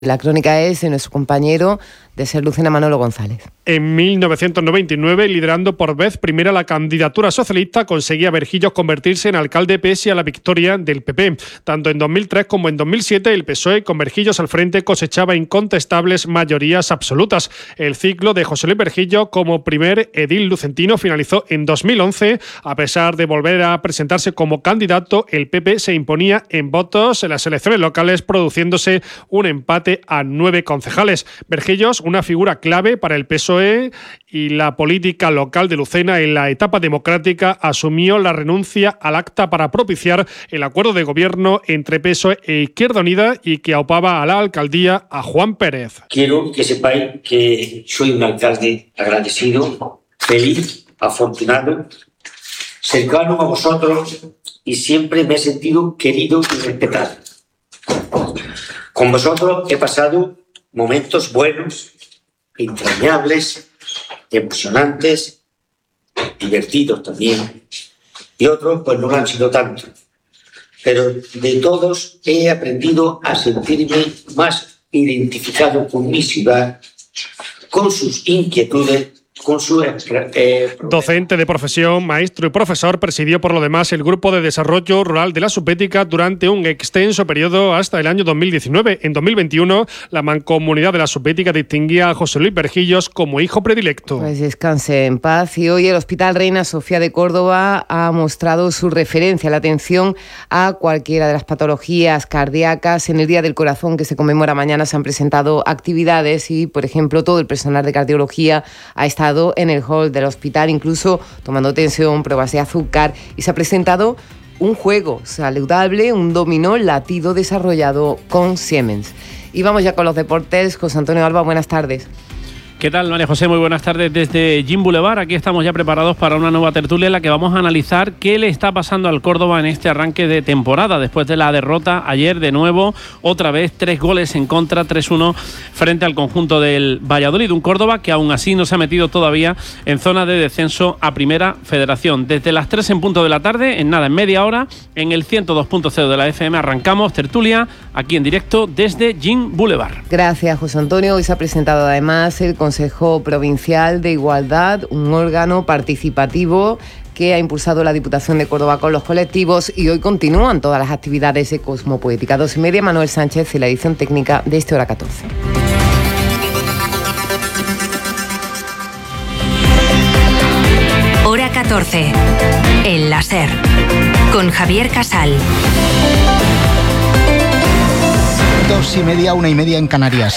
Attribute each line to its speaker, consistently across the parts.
Speaker 1: La crónica es de nuestro compañero de Ser Lucena, Manolo González.
Speaker 2: En 1999, liderando por vez primera la candidatura socialista, conseguía Berjillos convertirse en alcalde pese a la victoria del PP. Tanto en 2003 como en 2007, el PSOE, con Berjillos al frente, cosechaba incontestables mayorías absolutas. El ciclo de José Luis Berjillos como primer edil lucentino finalizó en 2011. A pesar de volver a presentarse como candidato, el PP se imponía en votos en las elecciones locales, produciéndose un empate a 9 concejales. Berjillos, una figura clave para el PSOE y la política local de Lucena en la etapa democrática, asumió la renuncia al acta para propiciar el acuerdo de gobierno entre PSOE e Izquierda Unida y que aupaba a la alcaldía a Juan Pérez.
Speaker 3: Quiero que sepáis que soy un alcalde agradecido, feliz, afortunado, cercano a vosotros y siempre me he sentido querido y respetado. Con vosotros he pasado momentos buenos, entrañables, emocionantes, divertidos también, y otros pues no lo han sido tanto. Pero de todos he aprendido a sentirme más identificado con mi ciudad, con sus inquietudes, con su
Speaker 2: Docente de profesión, maestro y profesor, presidió por lo demás el Grupo de Desarrollo Rural de la Subbética durante un extenso periodo hasta el año 2019. En 2021, la Mancomunidad de la Subbética distinguía a José Luis Berjillos como hijo predilecto.
Speaker 1: Pues descanse en paz. Y hoy el Hospital Reina Sofía de Córdoba ha mostrado su referencia a la atención a cualquiera de las patologías cardíacas. En el Día del Corazón, que se conmemora mañana, se han presentado actividades y, por ejemplo, todo el personal de cardiología ha estado en el hall del hospital, incluso tomando tensión, pruebas de azúcar, y se ha presentado un juego saludable, un dominó latido desarrollado con Siemens. Y vamos ya con los deportes. José Antonio Alba, buenas tardes.
Speaker 4: ¿Qué tal, María José? Muy buenas tardes desde Gym Boulevard. Aquí estamos ya preparados para una nueva tertulia en la que vamos a analizar qué le está pasando al Córdoba en este arranque de temporada. Después de la derrota ayer, de nuevo, otra vez 3 goles en contra, 3-1 frente al conjunto del Valladolid. Un Córdoba que aún así no se ha metido todavía en zona de descenso a Primera Federación. Desde las 3 en punto de la tarde, en media hora, en el 102.0 de la FM arrancamos tertulia aquí en directo desde Gym Boulevard.
Speaker 1: Gracias, José Antonio. Hoy se ha presentado además el Consejo Provincial de Igualdad, un órgano participativo que ha impulsado la Diputación de Córdoba con los colectivos, y hoy continúan todas las actividades de Cosmopoética. 2:30, Manuel Sánchez y la edición técnica de este Hora 14.
Speaker 5: Hora 14, el láser, con Javier Casal.
Speaker 6: 2:30, 1:30 en Canarias.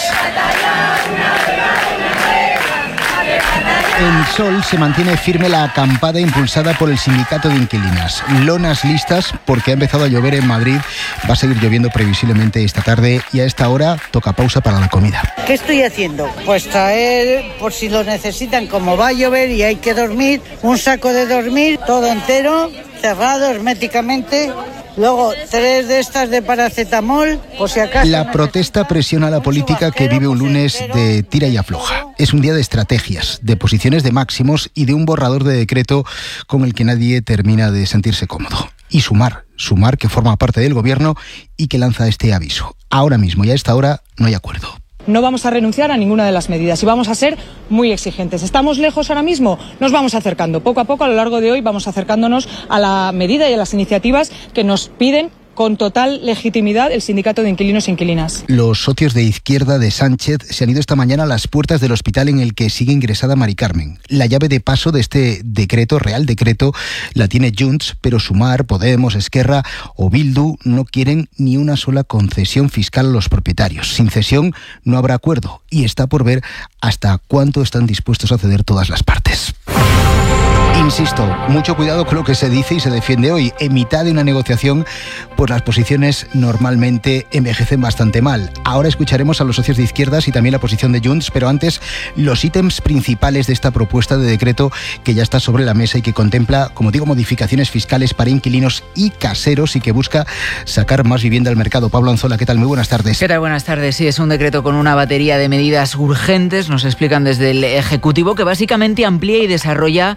Speaker 6: En Sol se mantiene firme la acampada impulsada por el sindicato de inquilinas. Lonas listas porque ha empezado a llover en Madrid. Va a seguir lloviendo previsiblemente esta tarde y a esta hora toca pausa para la comida.
Speaker 7: ¿Qué estoy haciendo? Pues traer, por si lo necesitan, como va a llover y hay que dormir, un saco de dormir todo entero, cerrado herméticamente. Luego 3 de estas de paracetamol, por si acaso.
Speaker 6: La protesta presiona a la política, que vive un lunes de tira y afloja. Es un día de estrategias, de posiciones de máximos y de un borrador de decreto con el que nadie termina de sentirse cómodo. Y Sumar, que forma parte del gobierno y que lanza este aviso. Ahora mismo y a esta hora no hay acuerdo.
Speaker 8: No vamos a renunciar a ninguna de las medidas y vamos a ser muy exigentes. ¿Estamos lejos ahora mismo? Nos vamos acercando. Poco a poco, a lo largo de hoy, vamos acercándonos a la medida y a las iniciativas que nos piden con total legitimidad el sindicato de inquilinos e inquilinas.
Speaker 6: Los socios de izquierda de Sánchez se han ido esta mañana a las puertas del hospital en el que sigue ingresada Mari Carmen. La llave de paso de este decreto, real decreto, la tiene Junts, pero Sumar, Podemos, Esquerra o Bildu no quieren ni una sola concesión fiscal a los propietarios. Sin cesión no habrá acuerdo y está por ver hasta cuánto están dispuestos a ceder todas las partes. Insisto, mucho cuidado con lo que se dice y se defiende hoy. En mitad de una negociación, pues las posiciones normalmente envejecen bastante mal. Ahora escucharemos a los socios de izquierdas y también la posición de Junts, pero antes los ítems principales de esta propuesta de decreto que ya está sobre la mesa y que contempla, como digo, modificaciones fiscales para inquilinos y caseros y que busca sacar más vivienda al mercado. Pablo Anzola, ¿qué tal? Muy buenas tardes.
Speaker 9: ¿Qué tal? Buenas tardes. Sí, es un decreto con una batería de medidas urgentes, nos explican desde el Ejecutivo, que básicamente amplía y desarrolla la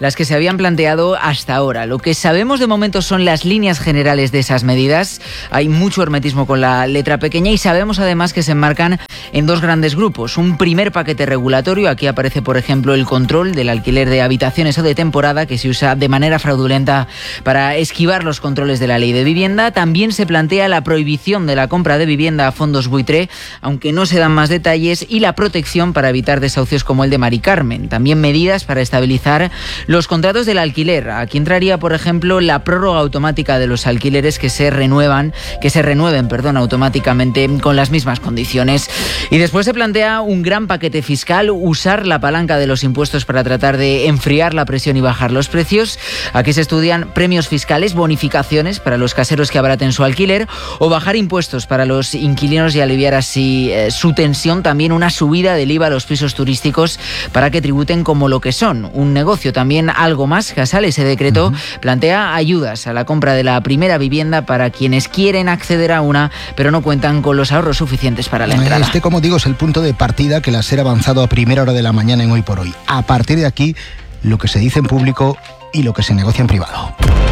Speaker 9: las que se habían planteado hasta ahora. Lo que sabemos de momento son las líneas generales de esas medidas. Hay mucho hermetismo con la letra pequeña y sabemos además que se enmarcan en dos grandes grupos. Un primer paquete regulatorio, aquí aparece por ejemplo el control del alquiler de habitaciones o de temporada que se usa de manera fraudulenta para esquivar los controles de la ley de vivienda. También se plantea la prohibición de la compra de vivienda a fondos buitre, aunque no se dan más detalles, y la protección para evitar desahucios como el de Mari Carmen. También medidas para estabilizar los contratos del alquiler. Aquí entraría, por ejemplo, la prórroga automática de los alquileres que se renueven automáticamente con las mismas condiciones. Y después se plantea un gran paquete fiscal, usar la palanca de los impuestos para tratar de enfriar la presión y bajar los precios. Aquí se estudian premios fiscales, bonificaciones para los caseros que abaraten su alquiler o bajar impuestos para los inquilinos y aliviar así su tensión. También una subida del IVA a los pisos turísticos para que tributen como lo que son, un negocio. También algo más, Casal, ese decreto plantea ayudas a la compra de la primera vivienda para quienes quieren acceder a una, pero no cuentan con los ahorros suficientes para la entrada.
Speaker 6: Este, como digo, es el punto de partida que la SER ha avanzado a primera hora de la mañana en Hoy por Hoy. A partir de aquí, lo que se dice en público y lo que se negocia en privado.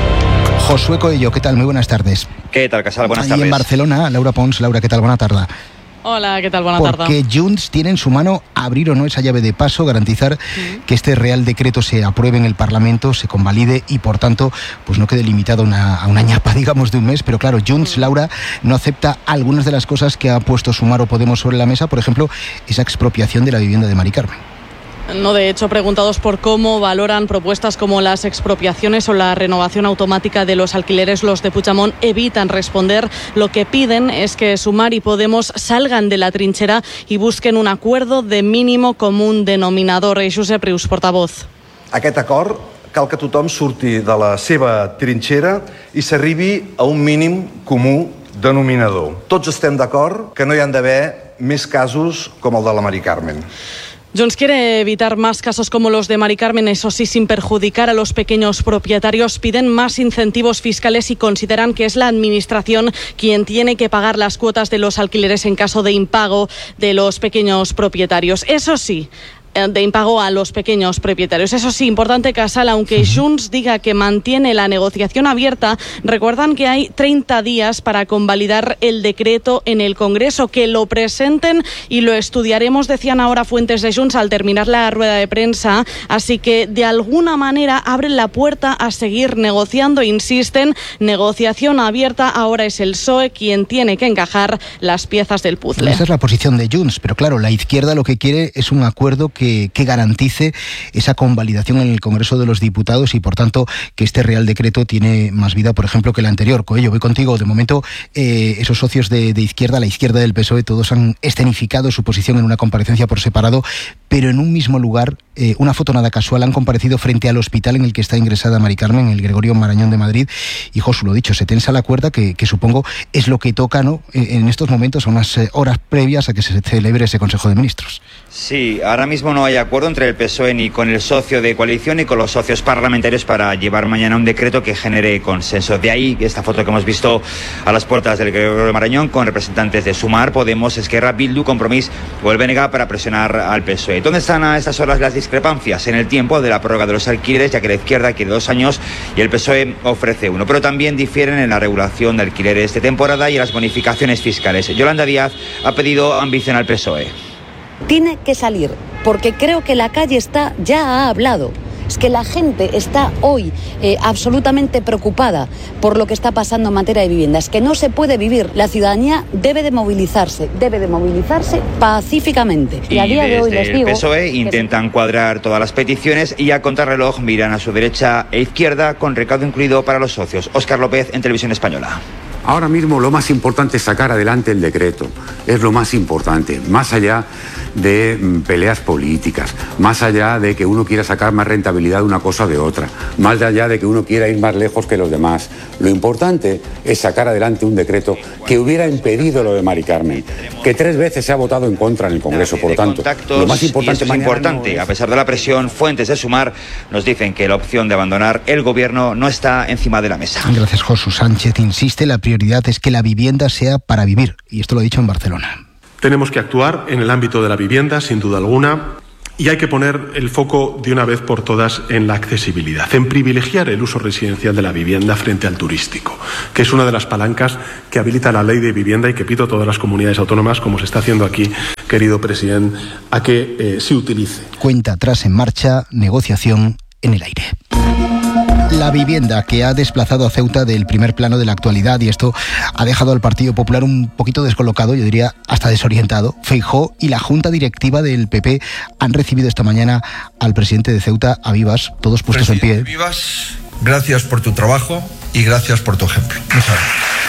Speaker 6: Josué Coello, ¿qué tal? Muy buenas tardes.
Speaker 10: ¿Qué tal, Casal? Buenas tardes.
Speaker 6: Y en Barcelona, Laura Pons. Laura, ¿qué tal? Buena tarde.
Speaker 8: Hola, ¿qué tal? Buena tarde.
Speaker 6: Porque Junts tiene en su mano abrir o no esa llave de paso, garantizar que este Real Decreto se apruebe en el Parlamento, se convalide y, por tanto, pues no quede limitado a una ñapa, digamos, de un mes. Pero claro, Junts, Laura, no acepta algunas de las cosas que ha puesto Sumar o Podemos sobre la mesa, por ejemplo, esa expropiación de la vivienda de Mari Carmen.
Speaker 8: No, de hecho, preguntados por cómo valoran propuestas como las expropiaciones o la renovación automática de los alquileres, los de Puigdemont evitan responder. Lo que piden es que Sumar y Podemos salgan de la trinchera y busquen un acuerdo de mínimo común denominador. Josep Rius, portavoz.
Speaker 11: Aquest acord cal que tothom surti de la seva trinxera i s'arribi a un mínim comú denominador. Tots estem d'acord que no hi han d'haver més casos com el de la Mari Carmen.
Speaker 8: Junts quiere evitar más casos como los de Mari Carmen, eso sí, sin perjudicar a los pequeños propietarios. Piden más incentivos fiscales y consideran que es la administración quien tiene que pagar las cuotas de los alquileres en caso de impago de los pequeños propietarios. Eso sí, de impago a los pequeños propietarios. Eso sí, importante, Casal, aunque Junts diga que mantiene la negociación abierta, recuerdan que hay 30 días para convalidar el decreto en el Congreso, que lo presenten y lo estudiaremos, decían ahora fuentes de Junts al terminar la rueda de prensa, así que de alguna manera abren la puerta a seguir negociando, insisten, negociación abierta, ahora es el PSOE quien tiene que encajar las piezas del puzzle.
Speaker 6: Esa es la posición de Junts, pero claro, la izquierda lo que quiere es un acuerdo que garantice esa convalidación en el Congreso de los Diputados y, por tanto, que este Real Decreto tiene más vida, por ejemplo, que el anterior. Coello, voy contigo. De momento, esos socios de izquierda, la izquierda del PSOE, todos han escenificado su posición en una comparecencia por separado, pero en un mismo lugar, una foto nada casual, han comparecido frente al hospital en el que está ingresada Mari Carmen, el Gregorio Marañón de Madrid, y Josu, lo dicho, se tensa la cuerda, que supongo es lo que toca, ¿no?, en estos momentos, a unas horas previas a que se celebre ese Consejo de Ministros.
Speaker 10: Sí, ahora mismo no hay acuerdo entre el PSOE ni con el socio de coalición ni con los socios parlamentarios para llevar mañana un decreto que genere consenso. De ahí esta foto que hemos visto a las puertas del Gregorio Marañón con representantes de Sumar, Podemos, Esquerra, Bildu, Compromís o el BNG para presionar al PSOE. ¿Dónde están a estas horas las discrepancias? En el tiempo de la prórroga de los alquileres, ya que la izquierda quiere 2 años y el PSOE ofrece 1. Pero también difieren en la regulación de alquileres de temporada y en las bonificaciones fiscales. Yolanda Díaz ha pedido ambición al PSOE.
Speaker 12: Tiene que salir, porque creo que la calle ya ha hablado. Es que la gente está hoy absolutamente preocupada por lo que está pasando en materia de vivienda. Es que no se puede vivir. La ciudadanía debe de movilizarse pacíficamente.
Speaker 10: Y a día de hoy les digo, el PSOE intentan cuadrar todas las peticiones y a contrarreloj miran a su derecha e izquierda con recaudo incluido para los socios. Óscar López en Televisión Española.
Speaker 13: Ahora mismo lo más importante es sacar adelante el decreto, es lo más importante, más allá de peleas políticas, más allá de que uno quiera sacar más rentabilidad de una cosa o de otra, más allá de que uno quiera ir más lejos que los demás. Lo importante es sacar adelante un decreto que hubiera impedido lo de Mari Carmen, que 3 veces se ha votado en contra en el Congreso. Por lo tanto, lo más importante
Speaker 10: no a pesar de la presión, fuentes de Sumar nos dicen que la opción de abandonar el gobierno no está encima de la mesa.
Speaker 6: Gracias, Josu. Sánchez insiste, la prioridad es que la vivienda sea para vivir, y esto lo ha dicho en Barcelona.
Speaker 14: Tenemos que actuar en el ámbito de la vivienda, sin duda alguna, Y hay que poner el foco de una vez por todas en la accesibilidad, en privilegiar el uso residencial de la vivienda frente al turístico, que es una de las palancas que habilita la ley de vivienda y que pido a todas las comunidades autónomas, como se está haciendo aquí, querido presidente, a que se utilice.
Speaker 6: Cuenta atrás en marcha, negociación en el aire. La vivienda que ha desplazado a Ceuta del primer plano de la actualidad, y esto ha dejado al Partido Popular un poquito descolocado, yo diría hasta desorientado. Feijóo y la Junta Directiva del PP han recibido esta mañana al presidente de Ceuta, a Vivas, todos puestos en pie.
Speaker 15: Vivas, gracias por tu trabajo y gracias por tu ejemplo. Muchas gracias.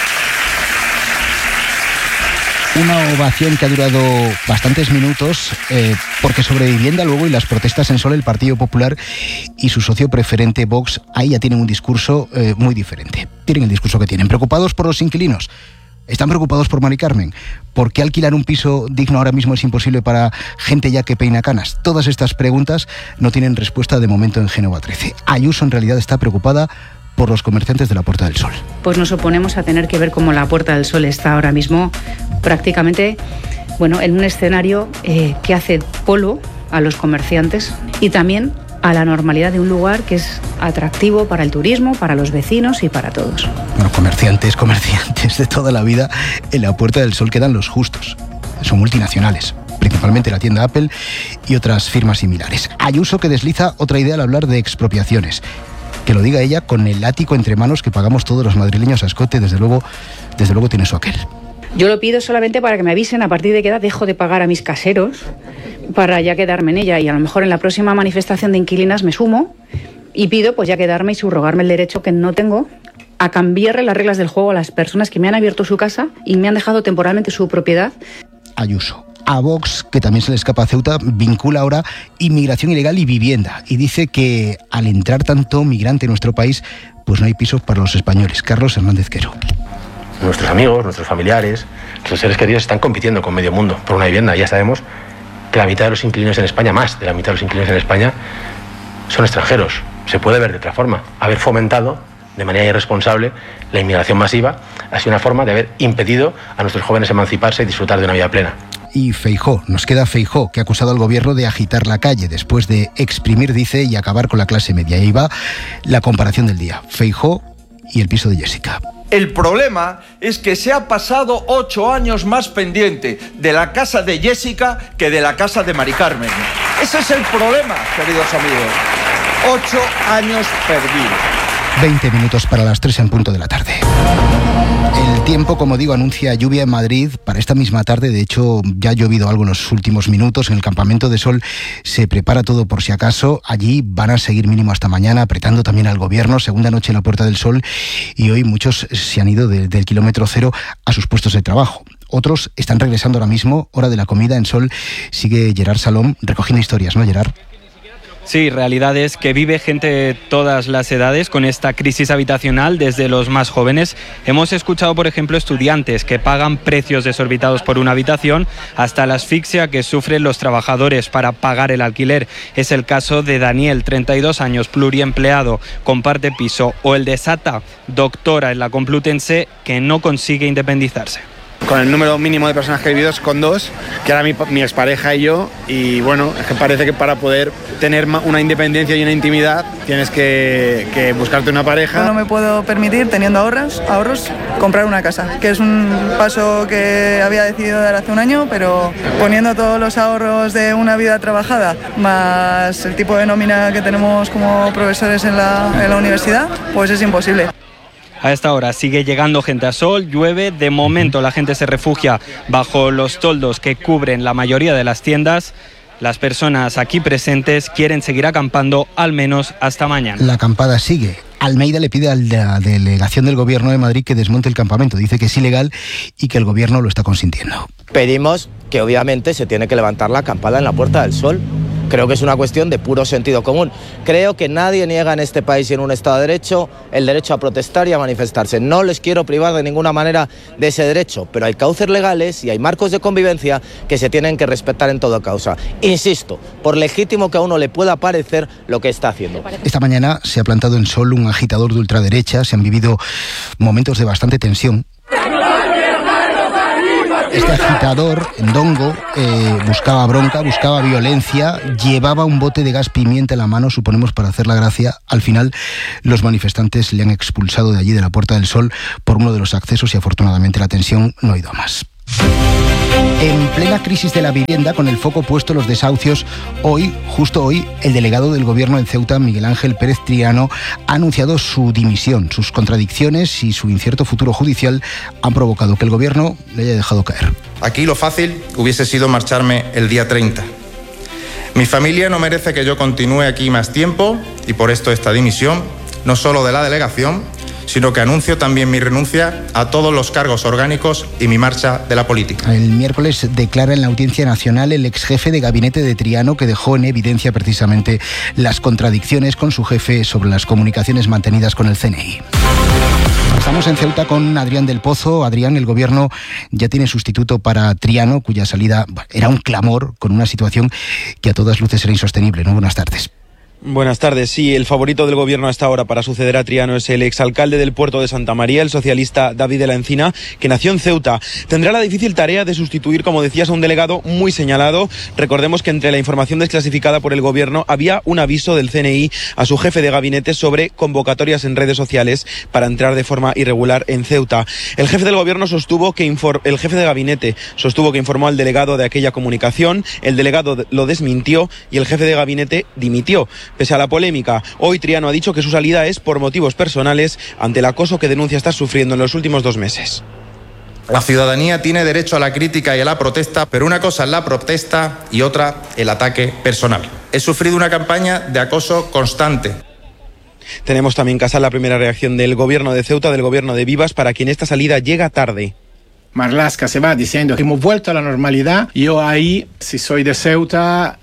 Speaker 6: Una ovación que ha durado bastantes minutos, porque sobre vivienda luego y las protestas en Sol, el Partido Popular y su socio preferente Vox, ahí ya tienen un discurso muy diferente. Tienen el discurso que tienen. Preocupados por los inquilinos. Están preocupados por Mari Carmen. ¿Por qué alquilar un piso digno ahora mismo es imposible para gente ya que peina canas? Todas estas preguntas no tienen respuesta de momento en Génova 13. Ayuso en realidad está preocupada por los comerciantes de la Puerta del Sol.
Speaker 16: Pues nos oponemos a tener que ver cómo la Puerta del Sol está ahora mismo prácticamente, en un escenario que hace polo a los comerciantes y también a la normalidad de un lugar que es atractivo para el turismo, para los vecinos y para todos.
Speaker 6: Bueno, comerciantes de toda la vida, en la Puerta del Sol quedan los justos. Son multinacionales, principalmente la tienda Apple y otras firmas similares. Ayuso que desliza otra idea al hablar de expropiaciones. Que lo diga ella con el látigo entre manos que pagamos todos los madrileños a escote, desde luego tiene su aquel.
Speaker 16: Yo lo pido solamente para que me avisen a partir de qué edad dejo de pagar a mis caseros para ya quedarme en ella, y a lo mejor en la próxima manifestación de inquilinas me sumo y pido pues ya quedarme y subrogarme el derecho que no tengo a cambiarle las reglas del juego a las personas que me han abierto su casa y me han dejado temporalmente su propiedad.
Speaker 6: Ayuso. A Vox, que también se le escapa a Ceuta, vincula ahora inmigración ilegal y vivienda, y dice que al entrar tanto migrante en nuestro país, pues no hay pisos para los españoles. Carlos Hernández Quero.
Speaker 17: Nuestros amigos, nuestros familiares, nuestros seres queridos están compitiendo con medio mundo por una vivienda. Ya sabemos que la mitad de los inquilinos en España, más de la mitad de los inquilinos en España, son extranjeros. Se puede ver de otra forma. Haber fomentado de manera irresponsable la inmigración masiva ha sido una forma de haber impedido a nuestros jóvenes emanciparse y disfrutar de una vida plena.
Speaker 6: Y Feijóo, nos queda Feijóo, que ha acusado al gobierno de agitar la calle después de exprimir, dice, y acabar con la clase media. Y ahí va la comparación del día. Feijóo y el piso de Jessica.
Speaker 15: El problema es que se ha pasado 8 años más pendiente de la casa de Jessica que de la casa de Mari Carmen. Ese es el problema, queridos amigos. 8 años perdidos.
Speaker 6: 20 minutos para las 3 en punto de la tarde. El tiempo, como digo, anuncia lluvia en Madrid para esta misma tarde. De hecho, ya ha llovido algo en los últimos minutos. En el Campamento de Sol se prepara todo por si acaso. Allí van a seguir mínimo hasta mañana, apretando también al gobierno. Segunda noche en la Puerta del Sol, y hoy muchos se han ido del kilómetro cero a sus puestos de trabajo. Otros están regresando ahora mismo. Hora de la comida en Sol. Sigue Gerard Salom recogiendo historias, ¿no, Gerard?
Speaker 18: Sí, realidades que vive gente de todas las edades con esta crisis habitacional, desde los más jóvenes. Hemos escuchado, por ejemplo, estudiantes que pagan precios desorbitados por una habitación, hasta la asfixia que sufren los trabajadores para pagar el alquiler. Es el caso de Daniel, 32 años, pluriempleado, comparte piso, o el de Sata, doctora en la Complutense, que no consigue independizarse.
Speaker 19: Con el número mínimo de personas que he vivido con 2, que era mi expareja y yo, y bueno, es que parece que para poder tener una independencia y una intimidad tienes que buscarte una pareja.
Speaker 20: No me puedo permitir, teniendo ahorros, comprar una casa, que es un paso que había decidido dar hace un año, pero poniendo todos los ahorros de una vida trabajada, más el tipo de nómina que tenemos como profesores en la universidad, pues es imposible.
Speaker 18: A esta hora sigue llegando gente a Sol, llueve, de momento la gente se refugia bajo los toldos que cubren la mayoría de las tiendas. Las personas aquí presentes quieren seguir acampando al menos hasta mañana.
Speaker 6: La acampada sigue. Almeida le pide a la delegación del Gobierno de Madrid que desmonte el campamento. Dice que es ilegal y que el Gobierno lo está consintiendo.
Speaker 21: Pedimos que obviamente se tiene que levantar la acampada en la Puerta del Sol. Creo que es una cuestión de puro sentido común. Creo que nadie niega en este país y en un Estado de Derecho el derecho a protestar y a manifestarse. No les quiero privar de ninguna manera de ese derecho, pero hay cauces legales y hay marcos de convivencia que se tienen que respetar en toda causa. Insisto, por legítimo que a uno le pueda parecer lo que está haciendo.
Speaker 6: Esta mañana se ha plantado en Sol un agitador de ultraderecha. Se han vivido momentos de bastante tensión. Este agitador, Ndongo, buscaba bronca, buscaba violencia, llevaba un bote de gas pimienta en la mano, suponemos para hacer la gracia. Al final, los manifestantes le han expulsado de allí, de la Puerta del Sol, por uno de los accesos y afortunadamente la tensión no ha ido a más. En plena crisis de la vivienda, con el foco puesto en los desahucios, justo hoy, el delegado del Gobierno en Ceuta, Miguel Ángel Pérez Triano, ha anunciado su dimisión. Sus contradicciones y su incierto futuro judicial han provocado que el Gobierno le haya dejado caer.
Speaker 3: Aquí lo fácil hubiese sido marcharme el día 30. Mi familia no merece que yo continúe aquí más tiempo y por esto esta dimisión, no solo de la delegación, sino que anuncio también mi renuncia a todos los cargos orgánicos y mi marcha de la política.
Speaker 6: El miércoles declara en la Audiencia Nacional el exjefe de gabinete de Triano, que dejó en evidencia precisamente las contradicciones con su jefe sobre las comunicaciones mantenidas con el CNI. Estamos en Ceuta con Adrián del Pozo. Adrián, el Gobierno ya tiene sustituto para Triano, cuya salida era un clamor, con una situación que a todas luces era insostenible, ¿no? Buenas tardes.
Speaker 22: Buenas tardes. Sí, el favorito del Gobierno hasta ahora para suceder a Triano es el exalcalde del puerto de Santa María, el socialista David de la Encina, que nació en Ceuta. Tendrá la difícil tarea de sustituir, como decías, a un delegado muy señalado. Recordemos que entre la información desclasificada por el Gobierno había un aviso del CNI a su jefe de gabinete sobre convocatorias en redes sociales para entrar de forma irregular en Ceuta. El jefe del Gobierno el jefe de gabinete sostuvo que informó al delegado de aquella comunicación, el delegado lo desmintió y el jefe de gabinete dimitió. Pese a la polémica, hoy Triano ha dicho que su salida es por motivos personales ante el acoso que denuncia estar sufriendo en los últimos 2 meses.
Speaker 3: La ciudadanía tiene derecho a la crítica y a la protesta, pero una cosa es la protesta y otra el ataque personal. He sufrido una campaña de acoso constante.
Speaker 22: Tenemos también, Casal, la primera reacción del Gobierno de Ceuta, del Gobierno de Vivas, para quien esta salida llega tarde.
Speaker 23: Marlaska se va diciendo que hemos vuelto a la normalidad. Yo ahí, si soy de Ceuta,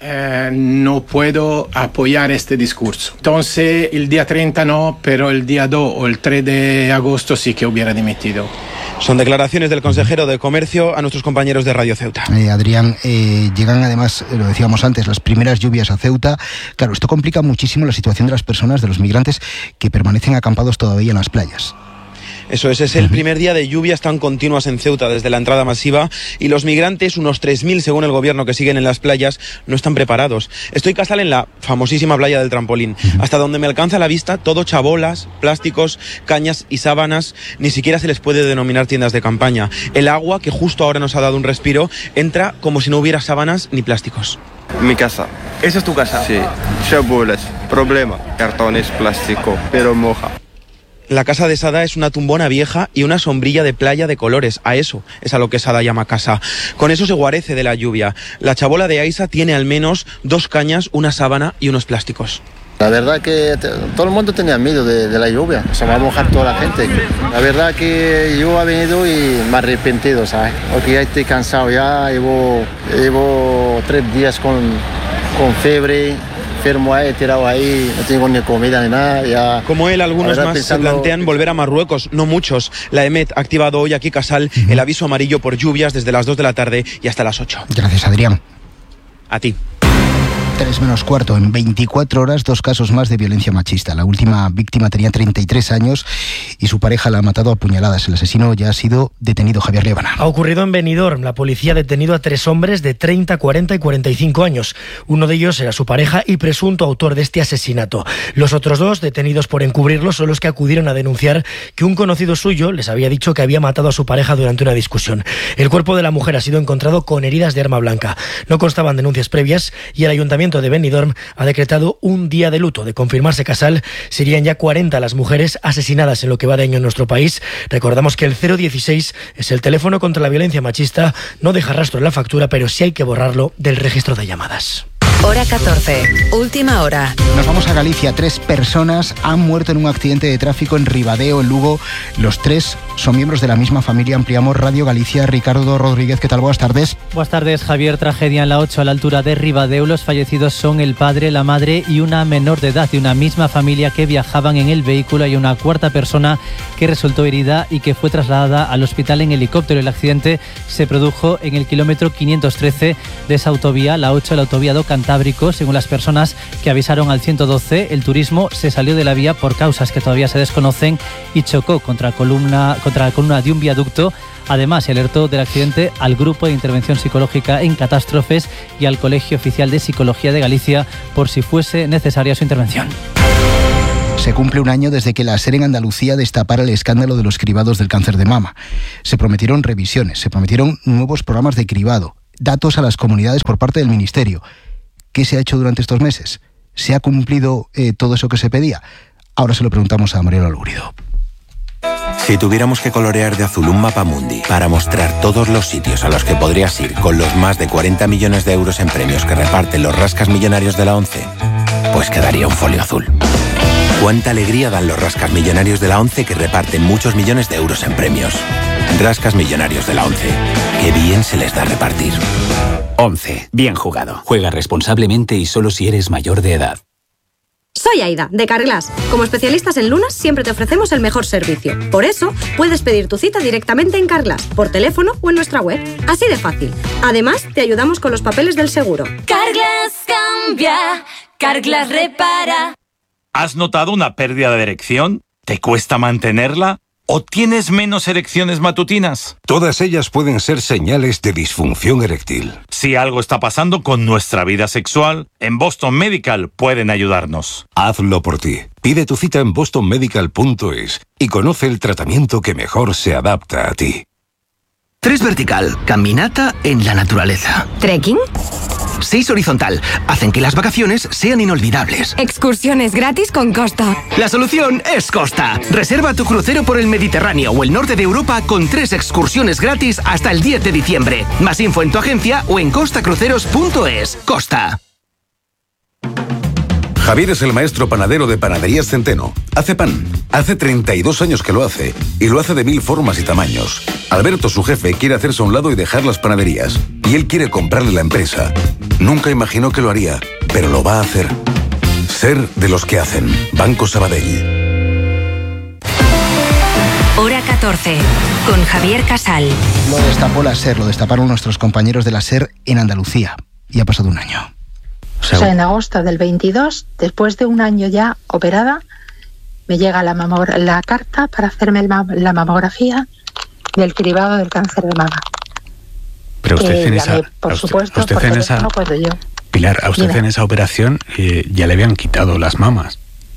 Speaker 23: no puedo apoyar este discurso. Entonces, el día 30 no, pero el día 2 o el 3 de agosto sí que hubiera dimitido.
Speaker 22: Son declaraciones del consejero de Comercio a nuestros compañeros de Radio Ceuta.
Speaker 6: Adrián, llegan además, lo decíamos antes, las primeras lluvias a Ceuta. Claro, esto complica muchísimo la situación de las personas, de los migrantes que permanecen acampados todavía en las playas.
Speaker 22: Eso es el primer día de lluvias tan continuas en Ceuta desde la entrada masiva y los migrantes, unos 3.000 según el Gobierno que siguen en las playas, no están preparados. Estoy, Casal, en la famosísima playa del Trampolín. Hasta donde me alcanza la vista, todo chabolas, plásticos, cañas y sábanas. Ni siquiera se les puede denominar tiendas de campaña. El agua, que justo ahora nos ha dado un respiro, entra como si no hubiera sábanas ni plásticos.
Speaker 24: Mi casa.
Speaker 22: ¿Esa es tu casa?
Speaker 24: Sí. Chabolas, problema, cartones, plástico, pero moja.
Speaker 22: La casa de Sada es una tumbona vieja y una sombrilla de playa de colores. A eso es a lo que Sada llama casa. Con eso se guarece de la lluvia. La chabola de Aisa tiene al menos 2 cañas, una sábana y unos plásticos.
Speaker 24: La verdad que todo el mundo tenía miedo de la lluvia. Se va a mojar toda la gente. La verdad que yo he venido y me he arrepentido, ¿sabes? Porque ya estoy cansado. Ya llevo 3 días con fiebre. Enfermo ahí, tirado ahí, no tengo ni comida ni nada. Ya.
Speaker 22: Como él, algunos más se plantean volver a Marruecos, no muchos. La EMET ha activado hoy aquí, Casal, el aviso amarillo por lluvias desde las 2 de la tarde y hasta las 8.
Speaker 6: Gracias, Adrián.
Speaker 22: A ti.
Speaker 6: 3 menos cuarto. En 24 horas, 2 casos más de violencia machista. La última víctima tenía 33 años y su pareja la ha matado a puñaladas. El asesino ya ha sido detenido. Javier Liébana.
Speaker 25: Ha ocurrido en Benidorm. La policía ha detenido a 3 hombres de 30, 40 y 45 años. Uno de ellos era su pareja y presunto autor de este asesinato. Los otros 2, detenidos por encubrirlo, son los que acudieron a denunciar que un conocido suyo les había dicho que había matado a su pareja durante una discusión. El cuerpo de la mujer ha sido encontrado con heridas de arma blanca. No constaban denuncias previas y el ayuntamiento de Benidorm ha decretado un día de luto. De confirmarse, Casal, serían ya 40 las mujeres asesinadas en lo que va de año en nuestro país. Recordamos que el 016 es el teléfono contra la violencia machista. No deja rastro en la factura, pero sí hay que borrarlo del registro de llamadas.
Speaker 5: Hora 14, última hora.
Speaker 6: Nos vamos a Galicia. 3 personas han muerto en un accidente de tráfico en Ribadeo, en Lugo. Los 3 son miembros de la misma familia. Ampliamos Radio Galicia. Ricardo Rodríguez, ¿qué tal? Buenas tardes.
Speaker 26: Buenas tardes, Javier. Tragedia en la 8 a la altura de Ribadeo. Los fallecidos son el padre, la madre y una menor de edad de una misma familia que viajaban en el vehículo. Hay una 4ª persona que resultó herida y que fue trasladada al hospital en helicóptero. El accidente se produjo en el kilómetro 513 de esa autovía, la 8, la autovía do Cantábrico. Según las personas que avisaron al 112, el turismo se salió de la vía por causas que todavía se desconocen y chocó contra contra la columna de un viaducto. Además, se alertó del accidente al Grupo de Intervención Psicológica en Catástrofes y al Colegio Oficial de Psicología de Galicia por si fuese necesaria su intervención.
Speaker 6: Se cumple un año desde que la SER en Andalucía destapara el escándalo de los cribados del cáncer de mama. Se prometieron revisiones, se prometieron nuevos programas de cribado, datos a las comunidades por parte del Ministerio. ¿Qué se ha hecho durante estos meses? ¿Se ha cumplido todo eso que se pedía? Ahora se lo preguntamos a Mariela Lúbrido.
Speaker 1: Si tuviéramos que colorear de azul un mapa mundi para mostrar todos los sitios a los que podrías ir con los más de 40 millones de euros en premios que reparten los rascas millonarios de la ONCE, pues quedaría un folio azul. Cuánta alegría dan los rascas millonarios de la ONCE que reparten muchos millones de euros en premios. Rascas millonarios de la ONCE. Qué bien se les da repartir.
Speaker 2: ONCE. Bien jugado. Juega responsablemente y solo si eres mayor de edad.
Speaker 4: Soy Aida, de Carglass. Como especialistas en lunas, siempre te ofrecemos el mejor servicio. Por eso, puedes pedir tu cita directamente en Carglass, por teléfono o en nuestra web. Así de fácil. Además, te ayudamos con los papeles del seguro.
Speaker 7: Carglass cambia, Carglass repara.
Speaker 9: ¿Has notado una pérdida de erección? ¿Te cuesta mantenerla? ¿O tienes menos erecciones matutinas?
Speaker 11: Todas ellas pueden ser señales de disfunción eréctil.
Speaker 9: Si algo está pasando con nuestra vida sexual, en Boston Medical pueden ayudarnos.
Speaker 11: Hazlo por ti. Pide tu cita en bostonmedical.es y conoce el tratamiento que mejor se adapta a ti.
Speaker 27: 3 vertical, caminata en la naturaleza.
Speaker 4: ¿Trekking?
Speaker 27: 6 horizontal, hacen que las vacaciones sean inolvidables.
Speaker 4: Excursiones gratis con Costa.
Speaker 27: La solución es Costa. Reserva tu crucero por el Mediterráneo o el norte de Europa con 3 excursiones gratis hasta el 10 de diciembre. Más info en tu agencia o en costacruceros.es. Costa.
Speaker 11: Javier es el maestro panadero de Panaderías Centeno. Hace pan. Hace 32 años que lo hace. Y lo hace de 1000 formas y tamaños. Alberto, su jefe, quiere hacerse a un lado y dejar las panaderías. Y él quiere comprarle la empresa. Nunca imaginó que lo haría, pero lo va a hacer. Ser de los que hacen. Banco Sabadell.
Speaker 5: Hora 14, con Javier Casal.
Speaker 6: Lo destapó la SER, lo destaparon nuestros compañeros de la SER en Andalucía. Y ha pasado un año.
Speaker 28: O sea, en agosto del 22, después de un año ya operada, me llega la carta para hacerme la mamografía del cribado del cáncer de mama.
Speaker 29: Pero usted en esa,
Speaker 28: por supuesto,
Speaker 29: usted
Speaker 28: por
Speaker 29: en
Speaker 28: teléfono
Speaker 29: esa,
Speaker 28: puedo yo.
Speaker 29: Pilar, a usted en esa operación ya le habían quitado las mamas.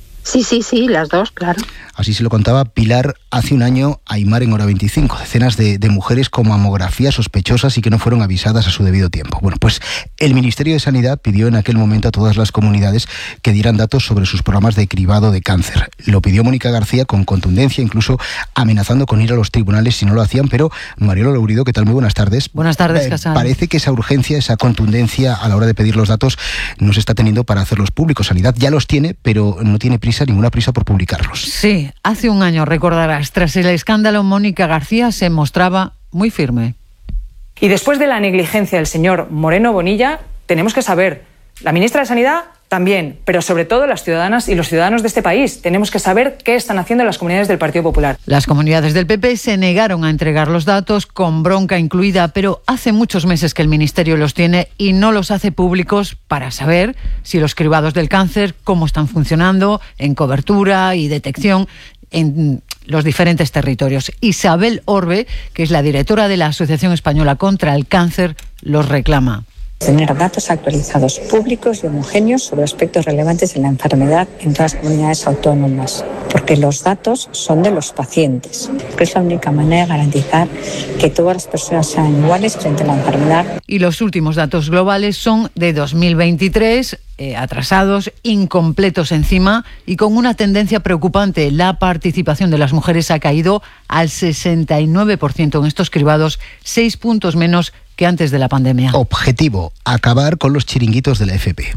Speaker 28: Sí, las dos, claro.
Speaker 6: Así se lo contaba Pilar hace un año a Aymar en Hora 25. Decenas de mujeres con mamografías sospechosas y que no fueron avisadas a su debido tiempo. Bueno, pues el Ministerio de Sanidad pidió en aquel momento a todas las comunidades que dieran datos sobre sus programas de cribado de cáncer. Lo pidió Mónica García con contundencia, incluso amenazando con ir a los tribunales si no lo hacían. Pero, Mariela Lúbrido, ¿qué tal? Muy buenas tardes.
Speaker 30: Buenas tardes, Casal.
Speaker 6: Parece que esa urgencia, esa contundencia a la hora de pedir los datos no se está teniendo para hacerlos públicos. Sanidad ya los tiene, pero no tiene ninguna prisa por publicarlos.
Speaker 30: Sí, hace un año, recordarás, tras el escándalo, Mónica García se mostraba muy firme.
Speaker 8: Y después de la negligencia del señor Moreno Bonilla, tenemos que saber, la ministra de Sanidad también, pero sobre todo las ciudadanas y los ciudadanos de este país, tenemos que saber qué están haciendo las comunidades del Partido Popular.
Speaker 30: Las comunidades del PP se negaron a entregar los datos, con bronca incluida, pero hace muchos meses que el Ministerio los tiene y no los hace públicos para saber si los cribados del cáncer, cómo están funcionando en cobertura y detección en los diferentes territorios. Isabel Orbe, que es la directora de la Asociación Española contra el Cáncer, los reclama.
Speaker 31: Tener datos actualizados, públicos y homogéneos sobre aspectos relevantes en la enfermedad en todas las comunidades autónomas, porque los datos son de los pacientes, porque es la única manera de garantizar que todas las personas sean iguales frente a la enfermedad.
Speaker 30: Y los últimos datos globales son de 2023, atrasados, incompletos encima y con una tendencia preocupante. La participación de las mujeres ha caído al 69% en estos cribados, 6 puntos menos que antes de la pandemia.
Speaker 6: Objetivo: acabar con los chiringuitos de la FP.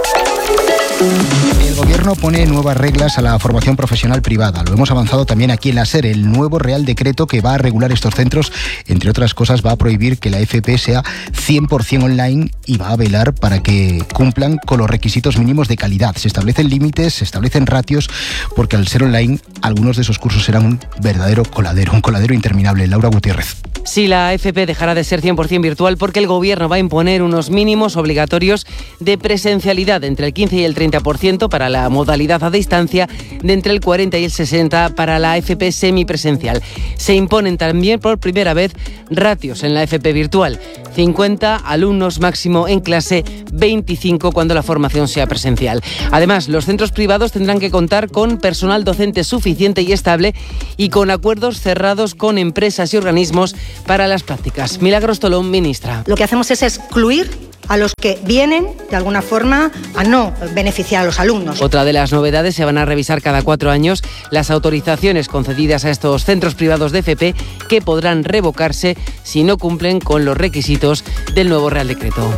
Speaker 6: El Gobierno pone nuevas reglas a la formación profesional privada. Lo hemos avanzado también aquí en la SER. El nuevo Real Decreto que va a regular estos centros, entre otras cosas, va a prohibir que la FP sea 100% online y va a velar para que cumplan con los requisitos mínimos de calidad. Se establecen límites, se establecen ratios, porque al ser online, algunos de esos cursos serán un verdadero coladero, un coladero interminable. Laura Gutiérrez.
Speaker 32: Sí, la FP dejará de ser 100% virtual porque el Gobierno va a imponer unos mínimos obligatorios de presencialidad entre el 15 y el 30% para la modalidad a distancia, de entre el 40 y el 60% para la FP semipresencial. Se imponen también por primera vez ratios en la FP virtual. 50 alumnos máximo en clase, 25 cuando la formación sea presencial. Además, los centros privados tendrán que contar con personal docente suficiente y estable y con acuerdos cerrados con empresas y organismos para las prácticas. Milagros Tolón, ministra.
Speaker 3: Lo que hacemos es excluir a los que vienen, de alguna forma, a no beneficiar a los alumnos.
Speaker 32: Otra de las novedades, se van a revisar cada 4 años las autorizaciones concedidas a estos centros privados de FP, que podrán revocarse si no cumplen con los requisitos del nuevo Real Decreto.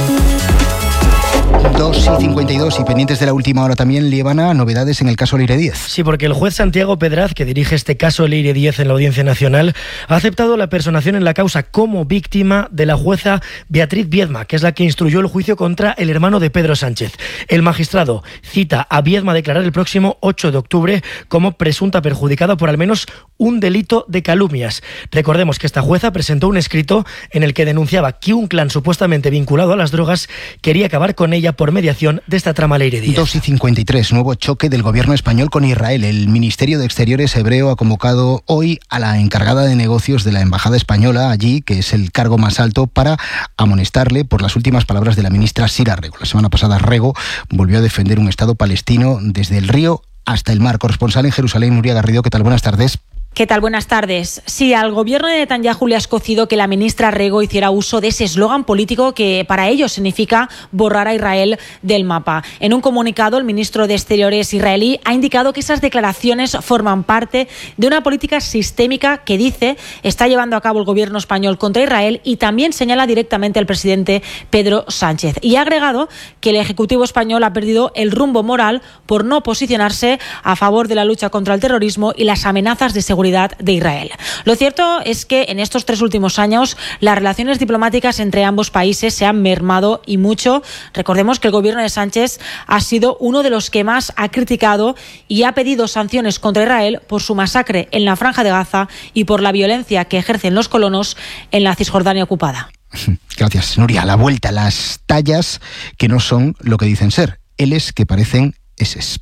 Speaker 6: 2:52 y pendientes de la última hora también, Líbana, novedades en el caso Leire Díez.
Speaker 25: Sí, porque el juez Santiago Pedraz, que dirige este caso Leire Díez en la Audiencia Nacional, ha aceptado la personación en la causa como víctima de la jueza Beatriz Viedma, que es la que instruyó el juicio contra el hermano de Pedro Sánchez. El magistrado cita a Viedma a declarar el próximo 8 de octubre como presunta perjudicada por al menos un delito de calumnias. Recordemos que esta jueza presentó un escrito en el que denunciaba que un clan supuestamente vinculado a las drogas quería acabar con ella por mediación de esta trama Leire Díez.
Speaker 6: 2:53, nuevo choque del gobierno español con Israel. El Ministerio de Exteriores hebreo ha convocado hoy a la encargada de negocios de la embajada española allí, que es el cargo más alto, para amonestarle por las últimas palabras de la ministra Sira Rego. La semana pasada Rego volvió a defender un Estado palestino desde el río hasta el mar. Corresponsal en Jerusalén, Nuria Garrido, ¿qué tal? Buenas tardes.
Speaker 10: ¿Qué tal? Buenas tardes. Sí, al gobierno de Netanyahu le ha escocido que la ministra Rego hiciera uso de ese eslogan político que para ellos significa borrar a Israel del mapa. En un comunicado, el ministro de Exteriores israelí ha indicado que esas declaraciones forman parte de una política sistémica que dice está llevando a cabo el gobierno español contra Israel, y también señala directamente al presidente Pedro Sánchez. Y ha agregado que el Ejecutivo español ha perdido el rumbo moral por no posicionarse a favor de la lucha contra el terrorismo y las amenazas de seguridad de Israel. Lo cierto es que en estos 3 últimos años las relaciones diplomáticas entre ambos países se han mermado y mucho. Recordemos que el gobierno de Sánchez ha sido uno de los que más ha criticado y ha pedido sanciones contra Israel por su masacre en la Franja de Gaza y por la violencia que ejercen los colonos en la Cisjordania ocupada.
Speaker 6: Gracias, Nuria. A la vuelta, las tallas que no son lo que dicen ser, Ls que parecen Ss.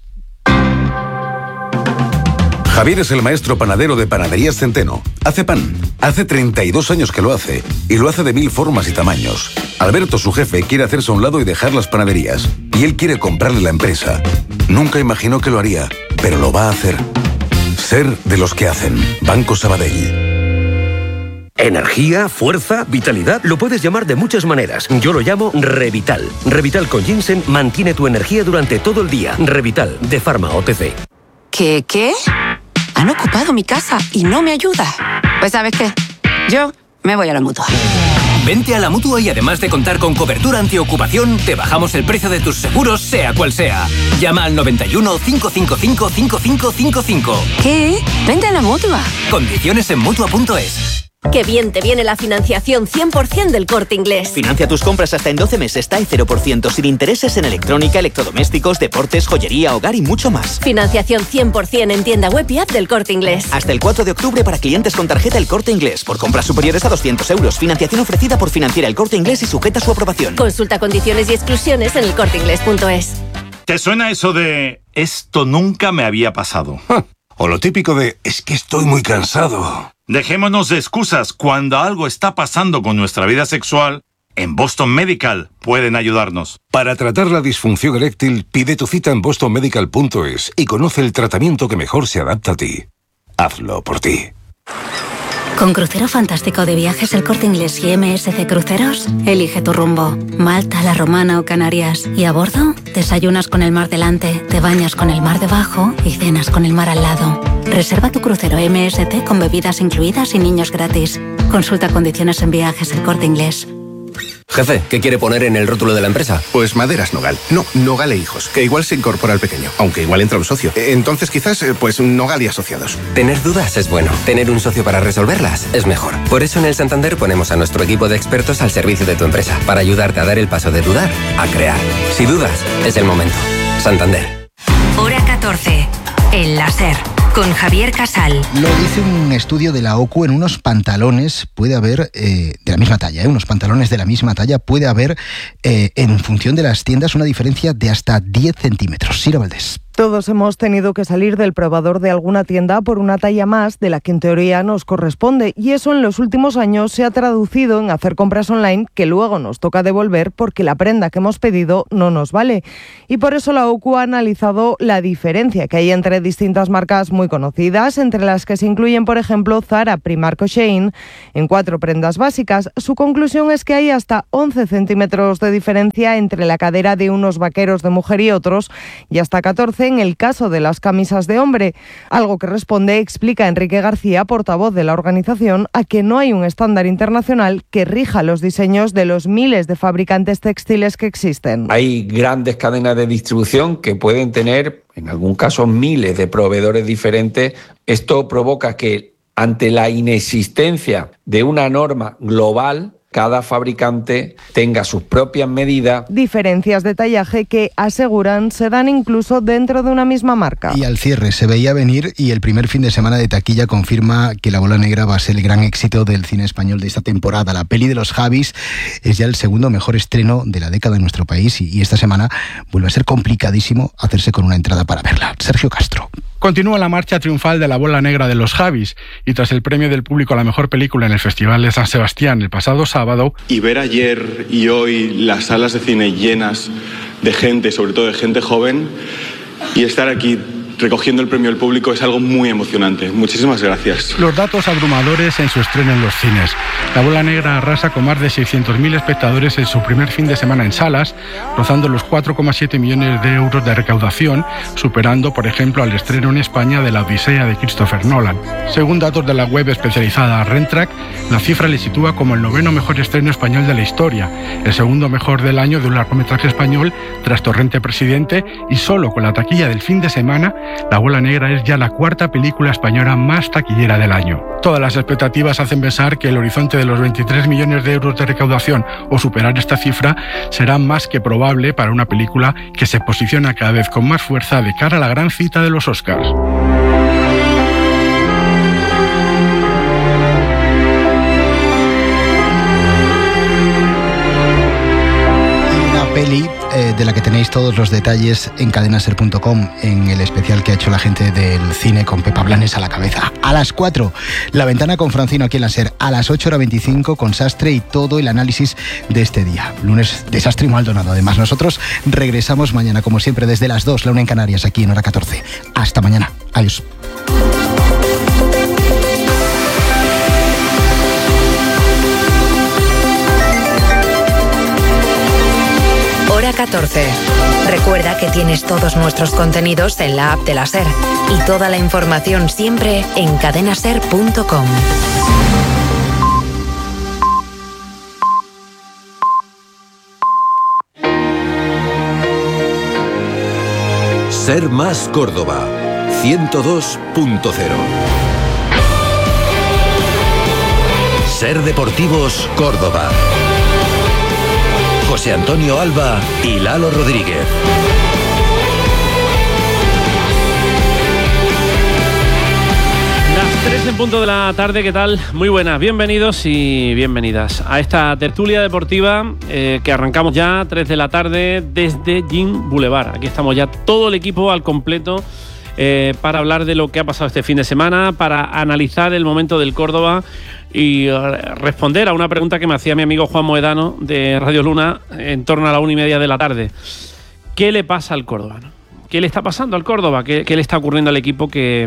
Speaker 11: Javier es el maestro panadero de Panaderías Centeno. Hace pan. Hace 32 años que lo hace. Y lo hace de 1000 formas y tamaños. Alberto, su jefe, quiere hacerse a un lado y dejar las panaderías. Y él quiere comprarle la empresa. Nunca imaginó que lo haría, pero lo va a hacer. Ser de los que hacen. Banco Sabadell.
Speaker 12: Energía, fuerza, vitalidad, lo puedes llamar de muchas maneras. Yo lo llamo Revital. Revital con ginseng mantiene tu energía durante todo el día. Revital, de Pharma OTC.
Speaker 13: ¿Qué? Han ocupado mi casa y no me ayuda. Pues ¿sabes qué? Yo me voy a la Mutua.
Speaker 12: Vente a la Mutua y además de contar con cobertura antiocupación, te bajamos el precio de tus seguros, sea cual sea. Llama al 91 555 5555.
Speaker 13: ¿Qué? Vente a la Mutua.
Speaker 12: Condiciones en Mutua.es.
Speaker 14: Qué bien te viene la financiación 100% del Corte Inglés.
Speaker 15: Financia tus compras hasta en 12 meses, está en 0%, sin intereses en electrónica, electrodomésticos, deportes, joyería, hogar y mucho más.
Speaker 14: Financiación 100% en tienda web y app del Corte Inglés.
Speaker 15: Hasta el 4 de octubre para clientes con tarjeta El Corte Inglés. Por compras superiores a 200 euros. Financiación ofrecida por Financiera El Corte Inglés y sujeta a su aprobación.
Speaker 14: Consulta condiciones y exclusiones en elcorteinglés.es.
Speaker 9: ¿Te suena eso de esto nunca me había pasado?
Speaker 16: O lo típico de es que estoy muy cansado.
Speaker 9: Dejémonos de excusas. Cuando algo está pasando con nuestra vida sexual, en Boston Medical pueden ayudarnos.
Speaker 16: Para tratar la disfunción eréctil, pide tu cita en bostonmedical.es y conoce el tratamiento que mejor se adapta a ti. Hazlo por ti.
Speaker 14: Con Crucero Fantástico de Viajes El Corte Inglés y MSC Cruceros, elige tu rumbo. Malta, La Romana o Canarias. Y a bordo, desayunas con el mar delante, te bañas con el mar debajo y cenas con el mar al lado. Reserva tu crucero MSC con bebidas incluidas y niños gratis. Consulta condiciones en Viajes El Corte Inglés.
Speaker 17: Jefe, ¿qué quiere poner en el rótulo de la empresa?
Speaker 18: Pues Maderas Nogal. No, Nogal e Hijos, que igual se incorpora al pequeño, aunque igual entra un socio. Entonces quizás, pues Nogal y Asociados.
Speaker 17: Tener dudas es bueno. Tener un socio para resolverlas es mejor. Por eso en el Santander ponemos a nuestro equipo de expertos al servicio de tu empresa, para ayudarte a dar el paso de dudar a crear. Si dudas, es el momento. Santander.
Speaker 5: Hora 14. El láser. con Javier Casal.
Speaker 6: Lo dice un estudio de la OCU. En unos pantalones puede haber, de la misma talla, unos pantalones de la misma talla, puede haber, en función de las tiendas, una diferencia de hasta 10 centímetros. Sira Valdés.
Speaker 1: Todos hemos tenido que salir del probador de alguna tienda por una talla más de la que en teoría nos corresponde, y eso en los últimos años se ha traducido en hacer compras online que luego nos toca devolver porque la prenda que hemos pedido no nos vale. Y por eso la OCU ha analizado la diferencia que hay entre distintas marcas muy conocidas, entre las que se incluyen, por ejemplo, Zara, Primark o Shein, en 4 prendas básicas. Su conclusión es que hay hasta 11 centímetros de diferencia entre la cadera de unos vaqueros de mujer y otros, y hasta 14 en el caso de las camisas de hombre, algo que responde, explica Enrique García, portavoz de la organización, a que no hay un estándar internacional que rija los diseños de los miles de fabricantes textiles que existen.
Speaker 2: Hay grandes cadenas de distribución que pueden tener, en algún caso, miles de proveedores diferentes. Esto provoca que, ante la inexistencia de una norma global, cada fabricante tenga sus propias medidas.
Speaker 1: Diferencias de tallaje que, aseguran, se dan incluso dentro de una misma marca.
Speaker 6: Y al cierre se veía venir, y el primer fin de semana de taquilla confirma que La Bola Negra va a ser el gran éxito del cine español de esta temporada. La peli de los Javis es ya el segundo mejor estreno de la década en nuestro país, y esta semana vuelve a ser complicadísimo hacerse con una entrada para verla. Sergio Castro.
Speaker 4: Continúa la marcha triunfal de La Bola Negra de los Javis, y tras el premio del público a la mejor película en el Festival de San Sebastián el pasado sábado,
Speaker 7: y ver ayer y hoy las salas de cine llenas de gente, sobre todo de gente joven, y estar aquí recogiendo el premio del público es algo muy emocionante. Muchísimas gracias.
Speaker 4: Los datos abrumadores en su estreno en los cines. La Bola Negra arrasa con más de 600.000 espectadores en su primer fin de semana en salas, rozando los 4,7 millones de euros de recaudación, superando, por ejemplo, al estreno en España de La Odisea de Christopher Nolan. Según datos de la web especializada Rentrack, la cifra le sitúa como el 9º mejor estreno español de la historia, el segundo mejor del año de un largometraje español tras Torrente Presidente, y solo con la taquilla del fin de semana, La Bola Negra es ya la 4ª película española más taquillera del año. Todas las expectativas hacen pensar que el horizonte de los 23 millones de euros de recaudación o superar esta cifra será más que probable para una película que se posiciona cada vez con más fuerza de cara a la gran cita de los Oscars.
Speaker 6: Peli de la que tenéis todos los detalles en cadenaser.com, en el especial que ha hecho la gente del cine con Pepa Blanes a la cabeza. A las 4, La Ventana con Francino aquí en la SER. A las 8:25 con Sastre y todo el análisis de este día. Lunes de Sastre y Maldonado. Además, nosotros regresamos mañana, como siempre, desde las 2, la 1 en Canarias, aquí en Hora 14. Hasta mañana. Adiós.
Speaker 5: Hora 14. Recuerda que tienes todos nuestros contenidos en la app de la SER y toda la información siempre en cadenaser.com.
Speaker 16: Ser Más Córdoba 102.0. Ser Deportivos Córdoba. José Antonio Alba y Lalo Rodríguez.
Speaker 19: Las 3 en punto de la tarde, ¿qué tal? Muy buenas, bienvenidos y bienvenidas a esta tertulia deportiva que arrancamos ya 3 de la tarde desde Gym Boulevard. Aquí estamos ya todo el equipo al completo para hablar de lo que ha pasado este fin de semana, para analizar el momento del Córdoba y responder a una pregunta que me hacía mi amigo Juan Moedano de Radio Luna en torno a la 1:30 de la tarde. ¿Qué le pasa al Córdoba? ¿Qué le está pasando al Córdoba? ¿Qué le está ocurriendo al equipo que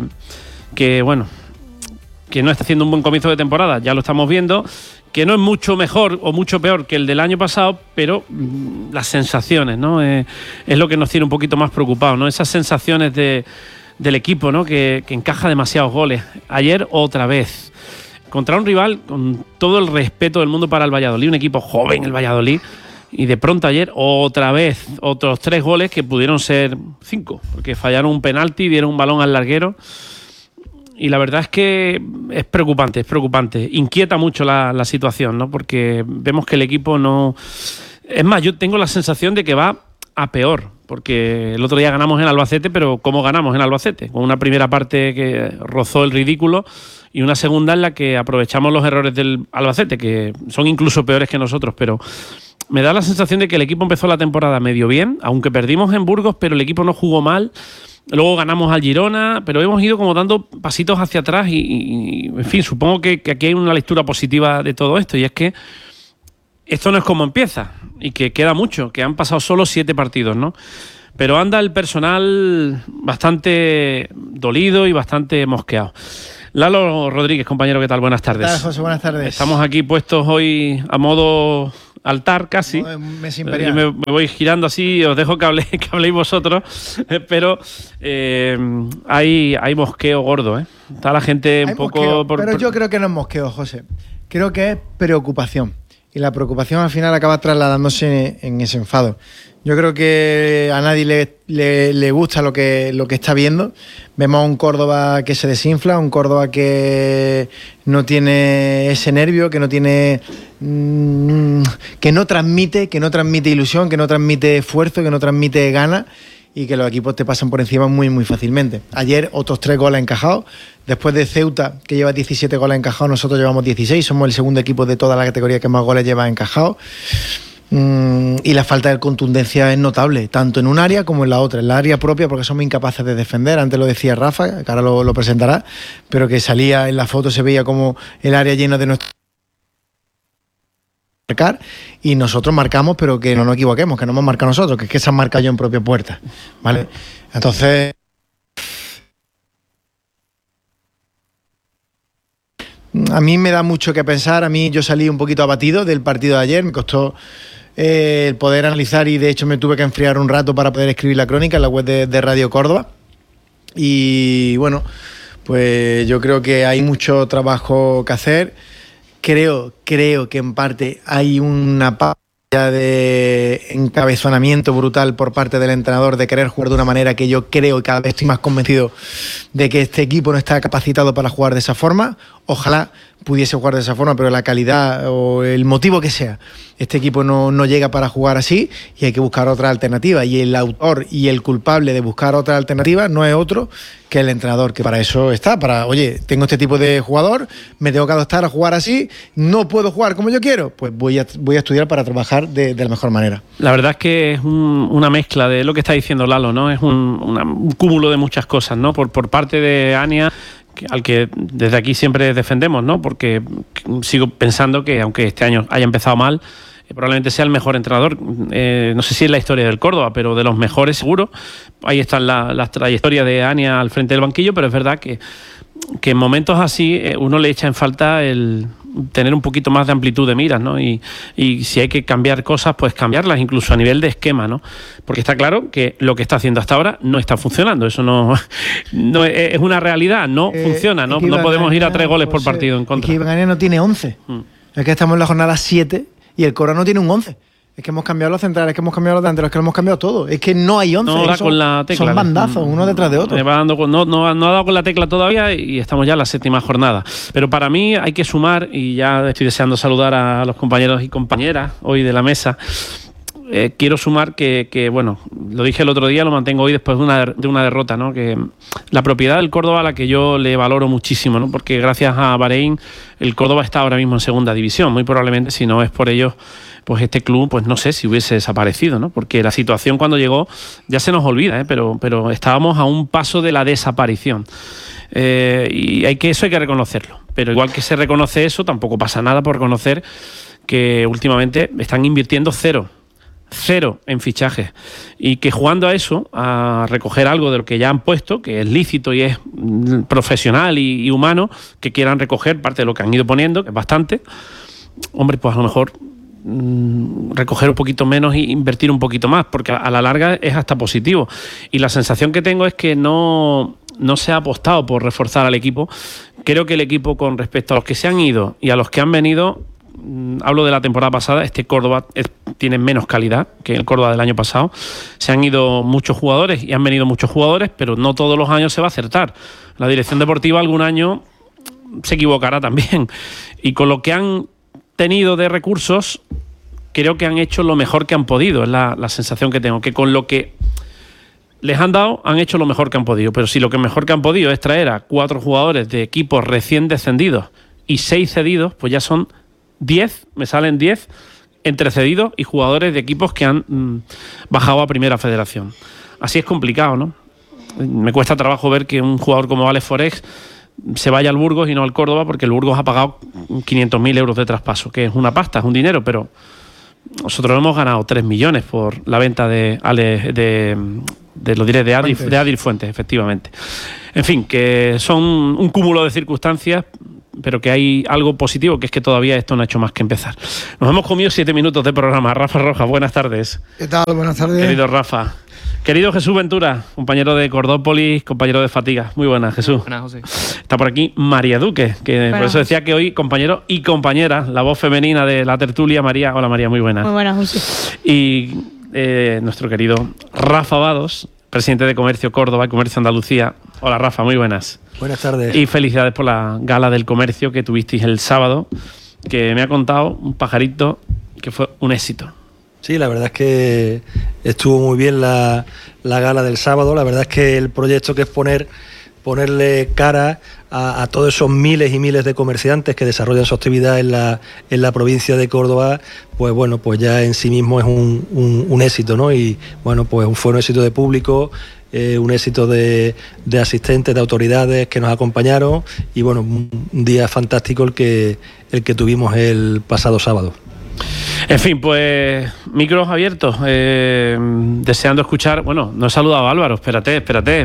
Speaker 19: no está haciendo un buen comienzo de temporada? Ya lo estamos viendo, que no es mucho mejor o mucho peor que el del año pasado, pero las sensaciones, ¿no? Es lo que nos tiene un poquito más preocupados, ¿no? Esas sensaciones del equipo, ¿no? Que encaja demasiados goles. Ayer otra vez contra un rival con todo el respeto del mundo para el Valladolid, un equipo joven, el Valladolid, y de pronto ayer otra vez otros 3 goles que pudieron ser 5, porque fallaron un penalti, dieron un balón al larguero, y la verdad es que es preocupante, inquieta mucho la situación, ¿no? Porque vemos que el equipo no... Es más, yo tengo la sensación de que va a peor, porque el otro día ganamos en Albacete, pero ¿cómo ganamos en Albacete? Con una primera parte que rozó el ridículo y una segunda en la que aprovechamos los errores del Albacete, que son incluso peores que nosotros, pero me da la sensación de que el equipo empezó la temporada medio bien, aunque perdimos en Burgos, pero el equipo no jugó mal. Luego ganamos al Girona, pero hemos ido como dando pasitos hacia atrás y en fin, supongo que aquí hay una lectura positiva de todo esto, y es que esto no es como empieza y que queda mucho, que han pasado solo 7 partidos, ¿no? Pero anda el personal bastante dolido y bastante mosqueado. Lalo Rodríguez, compañero, ¿qué tal? Buenas tardes.
Speaker 8: ¿Qué tal, José? Buenas tardes.
Speaker 19: Estamos aquí puestos hoy a modo altar casi.
Speaker 8: Mes imperial.
Speaker 19: Me voy girando así, os dejo que habléis vosotros, pero hay mosqueo gordo, ¿eh? Está la gente un poco...
Speaker 8: Pero yo creo que no es mosqueo, José. Creo que es preocupación. Y la preocupación al final acaba trasladándose en ese enfado. Yo creo que a nadie le gusta lo que está viendo. Vemos a un Córdoba que se desinfla, un Córdoba que no tiene ese nervio, que no tiene que no transmite ilusión, que no transmite esfuerzo, que no transmite ganas, y que los equipos te pasan por encima muy, muy fácilmente. Ayer otros 3 goles encajados. Después de Ceuta, que lleva 17 goles encajados, nosotros llevamos 16. Somos el segundo equipo de toda la categoría que más goles lleva encajados. Y la falta de contundencia es notable, tanto en un área como en la otra. En la área propia, porque somos incapaces de defender. Antes lo decía Rafa, que ahora lo presentará, pero que salía en la foto, se veía como el área llena de nuestro... marcar, y nosotros marcamos, pero que no nos equivoquemos, que no hemos marcado nosotros, que es que se han marcado yo en propia puerta, ¿vale? Entonces, a mí me da mucho que pensar. A mí, yo salí un poquito abatido del partido de ayer, me costó el poder analizar, y de hecho me tuve que enfriar un rato para poder escribir la crónica en la web de Radio Córdoba. Y bueno, pues yo creo que hay mucho trabajo que hacer. Creo que en parte hay una de encabezonamiento brutal por parte del entrenador, de querer jugar de una manera que yo creo, y cada vez estoy más convencido de que este equipo no está capacitado para jugar de esa forma. Ojalá pudiese jugar de esa forma, pero la calidad o el motivo que sea, este equipo no llega para jugar así, y hay que buscar otra alternativa, y el autor y el culpable de buscar otra alternativa no es otro que el entrenador, que para eso está, oye, tengo este tipo de jugador, me tengo que adaptar a jugar así, no puedo jugar como yo quiero, pues voy a estudiar para trabajar de la mejor manera.
Speaker 19: La verdad es que es una mezcla de lo que está diciendo Lalo, ¿no? Es un cúmulo de muchas cosas, ¿no? Por parte de Ania, al que desde aquí siempre defendemos, ¿no? Porque sigo pensando que, aunque este año haya empezado mal, probablemente sea el mejor entrenador, no sé si es la historia del Córdoba, pero de los mejores seguro. Ahí están las trayectorias de Ania al frente del banquillo, pero es verdad que en momentos así uno le echa en falta el tener un poquito más de amplitud de miras, ¿no? Y si hay que cambiar cosas, pues cambiarlas, incluso a nivel de esquema, ¿no? Porque está claro que lo que está haciendo hasta ahora no está funcionando. Eso no es una realidad, no funciona, no podemos ir a 3 goles por partido en contra.
Speaker 8: Es que Iván no tiene 11. Es que estamos en la jornada 7 y el Córdoba no tiene un 11. Es que hemos cambiado los centrales, es que hemos cambiado los delanteros, es que lo hemos cambiado todo. Es que no hay 11.
Speaker 19: No da con la tecla.
Speaker 8: Son bandazos, uno detrás de otro.
Speaker 19: No ha dado con la tecla todavía, y estamos ya en la 7ª jornada. Pero para mí hay que sumar, y ya estoy deseando saludar a los compañeros y compañeras hoy de la mesa. Quiero sumar que, bueno, lo dije el otro día, lo mantengo hoy después de una derrota, ¿no? Que la propiedad del Córdoba, a la que yo le valoro muchísimo, ¿no? Porque gracias a Bahrein el Córdoba está ahora mismo en 2ª división. Muy probablemente, si no es por ellos, pues este club, pues no sé si hubiese desaparecido, ¿no? Porque la situación cuando llegó ya se nos olvida, pero estábamos a un paso de la desaparición. Y eso hay que reconocerlo. Pero igual que se reconoce eso, tampoco pasa nada por reconocer que últimamente están invirtiendo cero en fichajes, y que jugando a eso, a recoger algo de lo que ya han puesto, que es lícito y es profesional y humano, que quieran recoger parte de lo que han ido poniendo, que es bastante, hombre, pues a lo mejor recoger un poquito menos e invertir un poquito más, porque a la larga es hasta positivo. Y la sensación que tengo es que no se ha apostado por reforzar al equipo. Creo que el equipo, con respecto a los que se han ido y a los que han venido, hablo de la temporada pasada, este Córdoba tiene menos calidad que el Córdoba del año pasado. Se han ido muchos jugadores y han venido muchos jugadores, pero no todos los años se va a acertar. La dirección deportiva algún año se equivocará también, y con lo que han tenido de recursos creo que han hecho lo mejor que han podido. Es la sensación que tengo, que con lo que les han hecho lo mejor que han podido, pero si lo que mejor que han podido es traer a 4 jugadores de equipos recién descendidos y 6 cedidos, pues ya son 10, me salen 10 entre cedidos y jugadores de equipos que han bajado a Primera Federación. Así es complicado, ¿no? Me cuesta trabajo ver que un jugador como Alex Forex se vaya al Burgos y no al Córdoba, porque el Burgos ha pagado 500.000 euros de traspaso, que es una pasta, es un dinero, pero nosotros hemos ganado 3 millones por la venta de Adil Fuentes, efectivamente. En fin, que son un cúmulo de circunstancias, pero que hay algo positivo, que es que todavía esto no ha hecho más que empezar. Nos hemos comido 7 minutos de programa. Rafa Rojas, buenas tardes.
Speaker 3: ¿Qué tal? Buenas tardes.
Speaker 19: Querido Rafa. Querido Jesús Ventura, compañero de Cordópolis, compañero de Fatiga. Muy buenas, Jesús.
Speaker 20: Buenas, José.
Speaker 19: Está por aquí María Duque, que bueno, por eso decía que hoy compañero y compañera, la voz femenina de la tertulia. María, hola María, muy buenas.
Speaker 20: Muy buenas, José.
Speaker 19: Y nuestro querido Rafa Vados, presidente de Comercio Córdoba y Comercio Andalucía. Hola Rafa, muy buenas.
Speaker 3: Buenas tardes.
Speaker 19: Y felicidades por la gala del comercio que tuvisteis el sábado, que me ha contado un pajarito que fue un éxito.
Speaker 3: Sí, la verdad es que estuvo muy bien la gala del sábado. La verdad es que el proyecto que es ponerle cara a todos esos miles y miles de comerciantes que desarrollan su actividad en la provincia de Córdoba, pues bueno, pues ya en sí mismo es un éxito, ¿no? Y bueno, pues fue un éxito de público, un éxito de asistentes, de autoridades que nos acompañaron, y bueno, un día fantástico el que tuvimos el pasado sábado.
Speaker 19: En fin, pues micros abiertos, deseando escuchar. Bueno, no he saludado a Álvaro, espérate,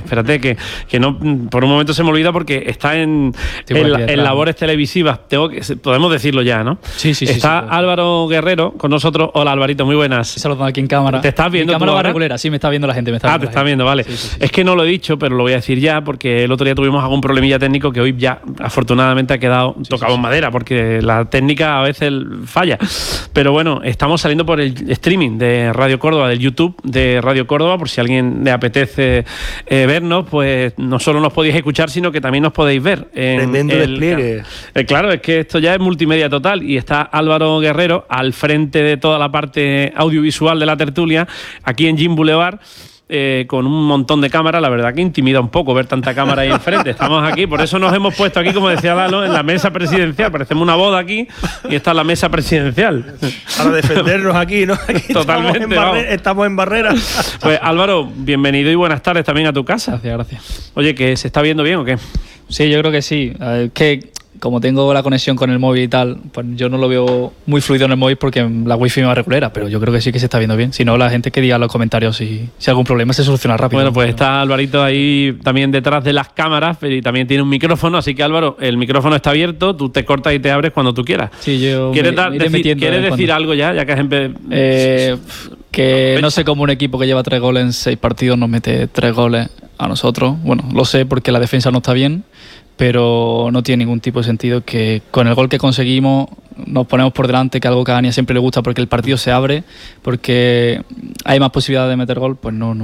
Speaker 19: que no, por un momento se me olvida porque está en labores televisivas. Podemos decirlo ya, ¿no?
Speaker 20: Sí.
Speaker 19: Está Álvaro Guerrero con nosotros. Hola Alvarito, muy buenas.
Speaker 20: Saludando aquí en cámara.
Speaker 19: ¿Te estás viendo?
Speaker 20: En cámara regulera, sí, me está viendo la gente.
Speaker 19: Te está viendo, vale. Sí. Es que no lo he dicho, pero lo voy a decir ya, porque el otro día tuvimos algún problemilla técnico que hoy ya afortunadamente ha quedado tocado en madera, porque la técnica a veces falla. Pero bueno, estamos saliendo por el streaming de Radio Córdoba, del YouTube de Radio Córdoba, por si a alguien le apetece vernos, pues no solo nos podéis escuchar, sino que también nos podéis ver.
Speaker 3: Tremendo despliegue.
Speaker 19: Claro, es que esto ya es multimedia total, y está Álvaro Guerrero al frente de toda la parte audiovisual de la tertulia, aquí en Gym Boulevard. Con un montón de cámaras, la verdad que intimida un poco ver tanta cámara ahí enfrente. Estamos aquí, por eso nos hemos puesto aquí, como decía Lalo, en la mesa presidencial. Parecemos una boda aquí y esta es la mesa presidencial.
Speaker 3: Para defendernos aquí, ¿no? Aquí
Speaker 19: totalmente.
Speaker 3: Estamos en barrera.
Speaker 19: Pues Álvaro, bienvenido y buenas tardes también a tu casa.
Speaker 20: Gracias.
Speaker 19: Oye, ¿que se está viendo bien o qué?
Speaker 20: Sí, yo creo que sí. Que como tengo la conexión con el móvil y tal, pues yo no lo veo muy fluido en el móvil porque la wifi me va regulera, pero yo creo que sí que se está viendo bien. Si no, la gente que diga en los comentarios si algún problema se soluciona rápido.
Speaker 19: Bueno, pues está Alvarito ahí también detrás de las cámaras, y también tiene un micrófono, así que Álvaro, el micrófono está abierto, tú te cortas y te abres cuando tú quieras.
Speaker 20: Sí, yo
Speaker 19: ¿Quieres decir algo ya que has empezado?
Speaker 20: Que no sé cómo un equipo que lleva 3 goles en 6 partidos nos mete 3 goles a nosotros. Bueno, lo sé porque la defensa no está bien, pero no tiene ningún tipo de sentido que con el gol que conseguimos nos ponemos por delante, que algo que a Dani siempre le gusta porque el partido se abre, porque hay más posibilidades de meter gol, pues no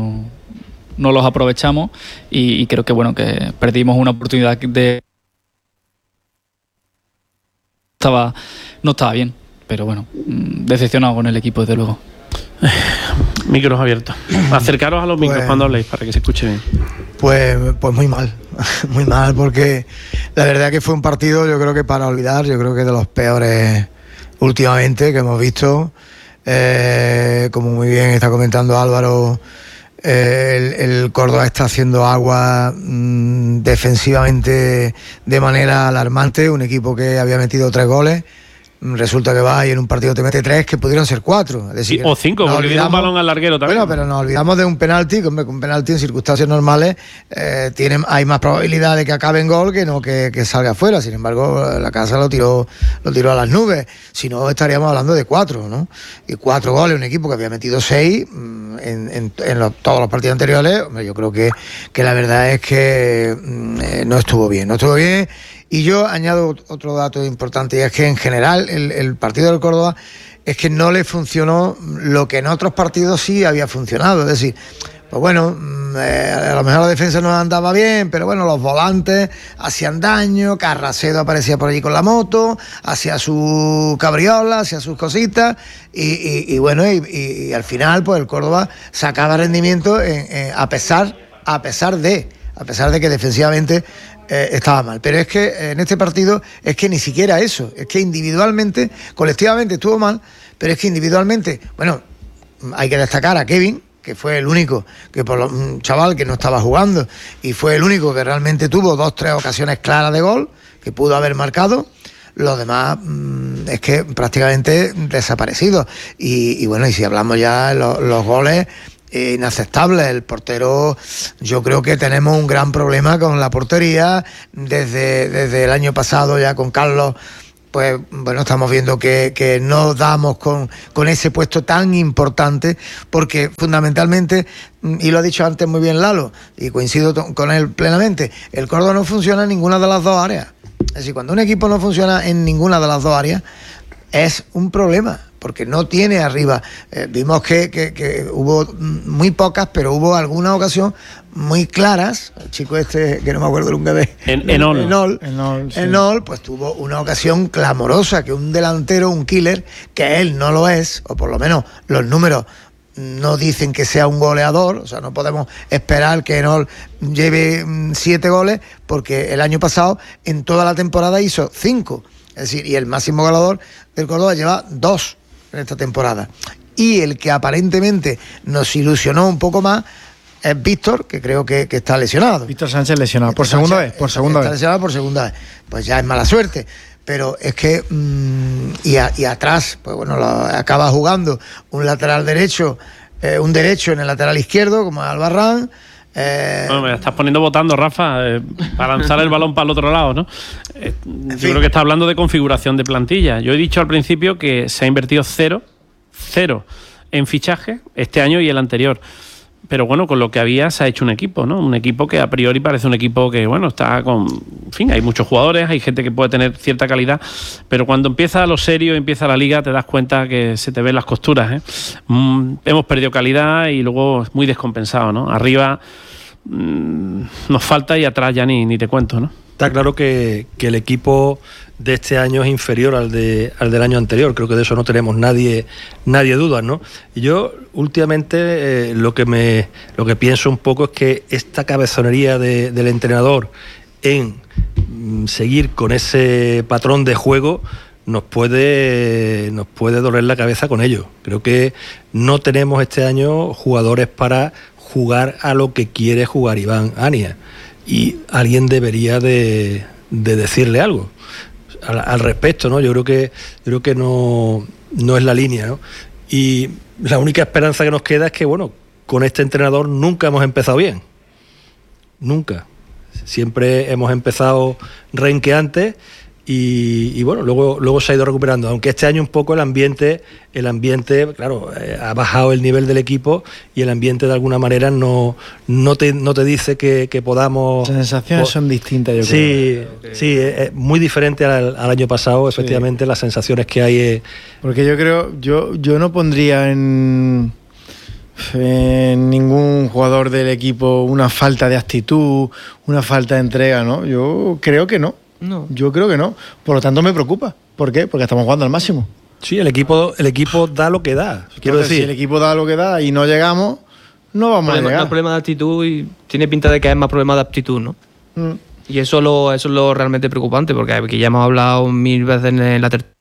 Speaker 20: los aprovechamos, y creo que bueno, que perdimos una oportunidad de... No estaba bien, pero bueno, decepcionado con el equipo desde luego.
Speaker 19: Micros abiertos. Acercaros a los micros cuando habléis para que se escuche bien.
Speaker 3: Pues muy mal, muy mal, porque la verdad que fue un partido, yo creo que para olvidar, yo creo que de los peores últimamente que hemos visto. Como muy bien está comentando Álvaro, el Córdoba está haciendo agua defensivamente de manera alarmante. Un equipo que había metido 3 goles, resulta que va y en un partido te mete 3 que pudieron ser 4. Es decir,
Speaker 19: o 5, porque viene un balón al larguero también.
Speaker 3: Bueno, pero nos olvidamos de un penalti, que un penalti en circunstancias normales hay más probabilidad de que acabe en gol que no que salga afuera. Sin embargo, la casa lo tiró a las nubes. Si no, estaríamos hablando de 4, ¿no? Y 4 goles, un equipo que había metido 6 en todos los partidos anteriores. Hombre, yo creo que la verdad es que no estuvo bien. Y yo añado otro dato importante, y es que en general el partido del Córdoba es que no le funcionó lo que en otros partidos sí había funcionado. Es decir, pues bueno,
Speaker 8: a lo mejor la defensa no andaba bien, pero bueno, los volantes hacían daño, Carracedo aparecía por allí con la moto, hacía su cabriola, hacía sus cositas, y bueno, y al final pues el Córdoba sacaba rendimiento a pesar de que defensivamente estaba mal. Pero es que en este partido es que ni siquiera eso, es que individualmente, colectivamente estuvo mal, pero es que individualmente, bueno, hay que destacar a Kevin, que fue el único, un chaval que no estaba jugando, y fue el único que realmente tuvo 2-3 ocasiones claras de gol, que pudo haber marcado. Los demás es que prácticamente desaparecidos. Y bueno, y si hablamos ya de los goles, inaceptable. El portero, yo creo que tenemos un gran problema con la portería desde el año pasado ya con Carlos. Pues bueno, estamos viendo que no damos con ese puesto tan importante, porque fundamentalmente, y lo ha dicho antes muy bien Lalo, y coincido con él plenamente, el Córdoba no funciona en ninguna de las dos áreas. Es decir, cuando un equipo no funciona en ninguna de las dos áreas, es un problema, porque no tiene arriba. Vimos que hubo muy pocas, pero hubo alguna ocasión muy claras. El chico este, que no me acuerdo nunca de... Enol, pues tuvo una ocasión clamorosa, que un delantero, un killer, que él no lo es, o por lo menos los números no dicen que sea un goleador, o sea, no podemos esperar que Enol lleve 7 goles, porque el año pasado, en toda la temporada, hizo 5. Es decir, y el máximo goleador del Córdoba lleva 2 en esta temporada. Y el que aparentemente nos ilusionó un poco más es Víctor, que creo que está lesionado. Víctor Sánchez lesionado, por segunda vez. Está lesionado por segunda vez. Pues ya es mala suerte. Pero es que, y atrás, pues bueno, acaba jugando un lateral derecho, un derecho en el lateral izquierdo, como Albarrán.
Speaker 19: Bueno, me estás poniendo votando, Rafa, para lanzar el balón para el otro lado, ¿no? Yo creo que está hablando de configuración de plantilla. Yo he dicho al principio que se ha invertido cero en fichaje este año y el anterior. Pero bueno, con lo que había se ha hecho un equipo, ¿no? Un equipo que a priori parece un equipo que, bueno, está con... En fin, hay muchos jugadores, hay gente que puede tener cierta calidad, pero cuando empieza lo serio, empieza la liga, te das cuenta que se te ven las costuras, ¿eh? Hemos perdido calidad y luego es muy descompensado, ¿no? Arriba nos falta y atrás ya ni te cuento, ¿no?
Speaker 3: Está claro que el equipo de este año es inferior al del año anterior. Creo que de eso no tenemos nadie dudas, ¿no? Y yo últimamente lo que pienso un poco es que esta cabezonería del entrenador en seguir con ese patrón de juego nos puede doler la cabeza con ello. Creo que no tenemos este año jugadores para jugar a lo que quiere jugar Iván Ania. Y alguien debería de decirle algo al respecto, ¿no? Yo creo que no es la línea, ¿no? Y la única esperanza que nos queda es que, bueno, con este entrenador nunca hemos empezado bien. Nunca. Siempre hemos empezado renqueantes y bueno, luego se ha ido recuperando. Aunque este año un poco el ambiente, claro, ha bajado el nivel del equipo y el ambiente de alguna manera no te dice que podamos...
Speaker 8: Las sensaciones son distintas, yo
Speaker 3: creo. Sí, es muy diferente al año pasado, efectivamente, las sensaciones que hay...
Speaker 8: Porque yo creo, yo no pondría en ningún jugador del equipo una falta de actitud, una falta de entrega, ¿no? Yo creo que no. No. Yo creo que no. Por lo tanto me preocupa. ¿Por qué? Porque estamos jugando al máximo.
Speaker 3: Sí, el equipo da lo que da. Quiero decir,
Speaker 8: si el equipo da lo que da y no llegamos, no vamos a llegar.
Speaker 21: Es un problema de actitud y tiene pinta de que es más problema de aptitud, ¿no? Y eso es lo realmente preocupante, porque aquí ya hemos hablado 1000 veces en la tercera.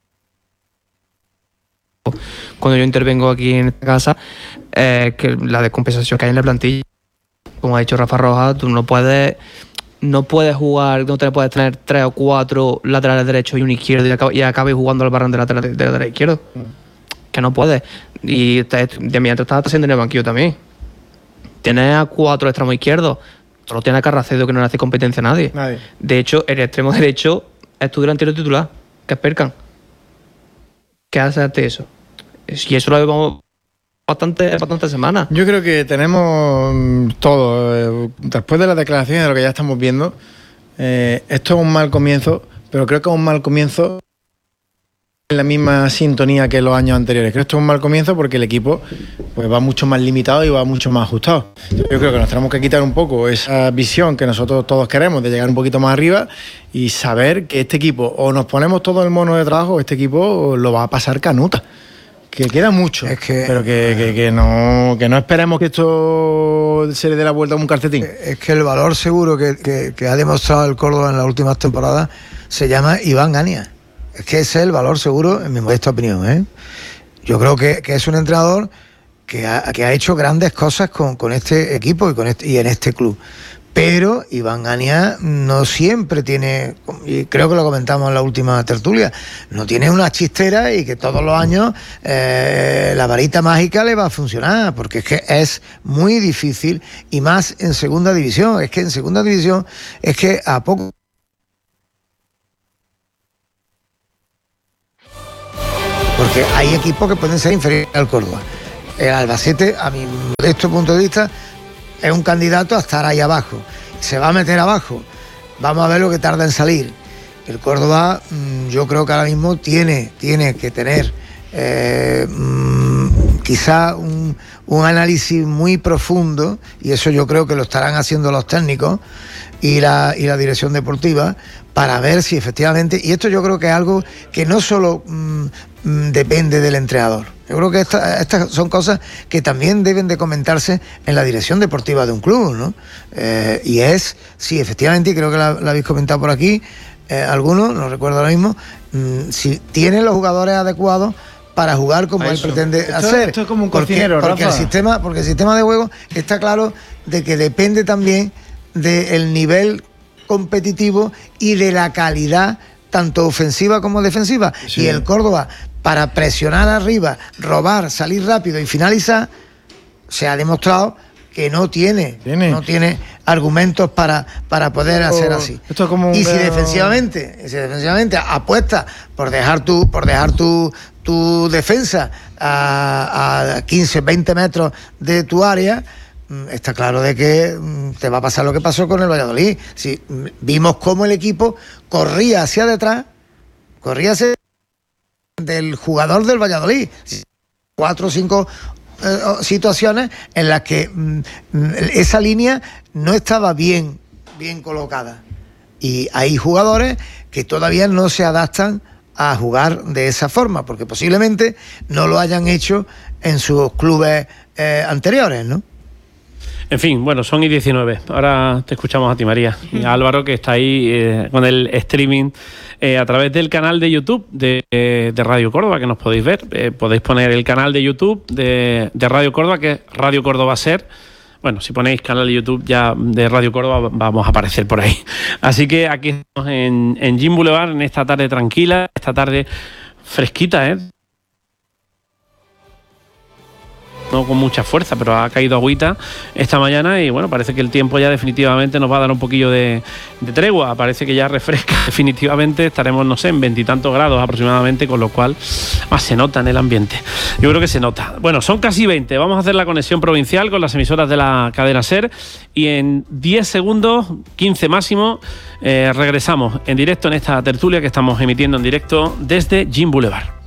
Speaker 21: Cuando yo intervengo aquí en esta casa, que la descompensación que hay en la plantilla, como ha dicho Rafa Rojas, tú no puedes jugar, no te puedes tener 3 o 4 laterales derechos y un izquierdo y acabes jugando al Barran de lateral izquierdo. Que no puedes. Y de mientras estás haciendo en el banquillo también. Tienes a 4 extremos izquierdos. Solo tienes a Carracedo, que no le hace competencia a nadie. De hecho, el extremo derecho es tu delantero titular, que es Perkan. ¿Qué hace ante eso? Y eso lo vemos bastante semanas.
Speaker 8: Yo creo que tenemos todo. Después de las declaraciones de lo que ya estamos viendo, esto es un mal comienzo, pero creo que es un mal comienzo en la misma sintonía que los años anteriores. Creo que esto es un mal comienzo porque el equipo pues va mucho más limitado y va mucho más ajustado. Yo creo que nos tenemos que quitar un poco esa visión que nosotros todos queremos de llegar un poquito más arriba y saber que este equipo, o nos ponemos todo el mono de trabajo, este equipo lo va a pasar canuta. Que queda mucho, pero que no esperemos que esto se le dé la vuelta a un calcetín.
Speaker 10: Es que el valor seguro que ha demostrado el Córdoba en las últimas temporadas se llama Iván Gania. Es que ese es el valor seguro, en mi modesta opinión, ¿eh? Yo creo que es un entrenador que ha hecho grandes cosas con este equipo y en este club. Pero Iván Gania no siempre tiene, y creo que lo comentamos en la última tertulia, no tiene una chistera y que todos los años la varita mágica le va a funcionar, porque es que es muy difícil, y más en segunda división. Es que en segunda división es que a poco... Porque hay equipos que pueden ser inferiores al Córdoba. El Albacete, a mi modesto punto de vista, es un candidato a estar ahí abajo. Se va a meter abajo. Vamos a ver lo que tarda en salir. El Córdoba, yo creo que ahora mismo tiene que tener quizá un análisis muy profundo, y eso yo creo que lo estarán haciendo los técnicos y la dirección deportiva, para ver si efectivamente, y esto yo creo que es algo que no solo depende del entrenador. Yo creo que estas son cosas que también deben de comentarse en la dirección deportiva de un club, ¿no? Y es, sí, efectivamente, y creo que la habéis comentado por aquí, algunos, no recuerdo ahora mismo, si tienen los jugadores adecuados para jugar como él pretende hacer. Esto es como un cocinero, porque el sistema de juego está claro de que depende también del nivel competitivo y de la calidad tanto ofensiva como defensiva. Sí. Y el Córdoba, para presionar arriba, robar, salir rápido y finalizar, se ha demostrado que no tiene argumentos para poder hacer así. Esto es como y si defensivamente apuesta por dejar tu defensa a 15, 20 metros de tu área, está claro de que te va a pasar lo que pasó con el Valladolid. Sí, vimos cómo el equipo corría hacia detrás del jugador del Valladolid. 4 o 5 situaciones en las que esa línea no estaba bien colocada. Y hay jugadores que todavía no se adaptan a jugar de esa forma, porque posiblemente no lo hayan hecho en sus clubes anteriores, ¿no?
Speaker 19: En fin, bueno, son y 19. Ahora te escuchamos a ti, María. Y a Álvaro, que está ahí con el streaming a través del canal de YouTube de Radio Córdoba, que nos podéis ver. Podéis poner el canal de YouTube de Radio Córdoba, que es Radio Córdoba Ser. Bueno, si ponéis canal de YouTube ya de Radio Córdoba, vamos a aparecer por ahí. Así que aquí estamos en Gym Boulevard, en esta tarde tranquila, esta tarde fresquita, ¿eh? No con mucha fuerza, pero ha caído agüita esta mañana y bueno, parece que el tiempo ya definitivamente nos va a dar un poquillo de tregua, parece que ya refresca definitivamente, estaremos, no sé, en 20 y tantos grados aproximadamente, con lo cual se nota en el ambiente, yo creo que se nota. Bueno, son casi 20, vamos a hacer la conexión provincial con las emisoras de la cadena SER y en 10 segundos, 15 máximo, regresamos en directo en esta tertulia que estamos emitiendo en directo desde Gym Boulevard.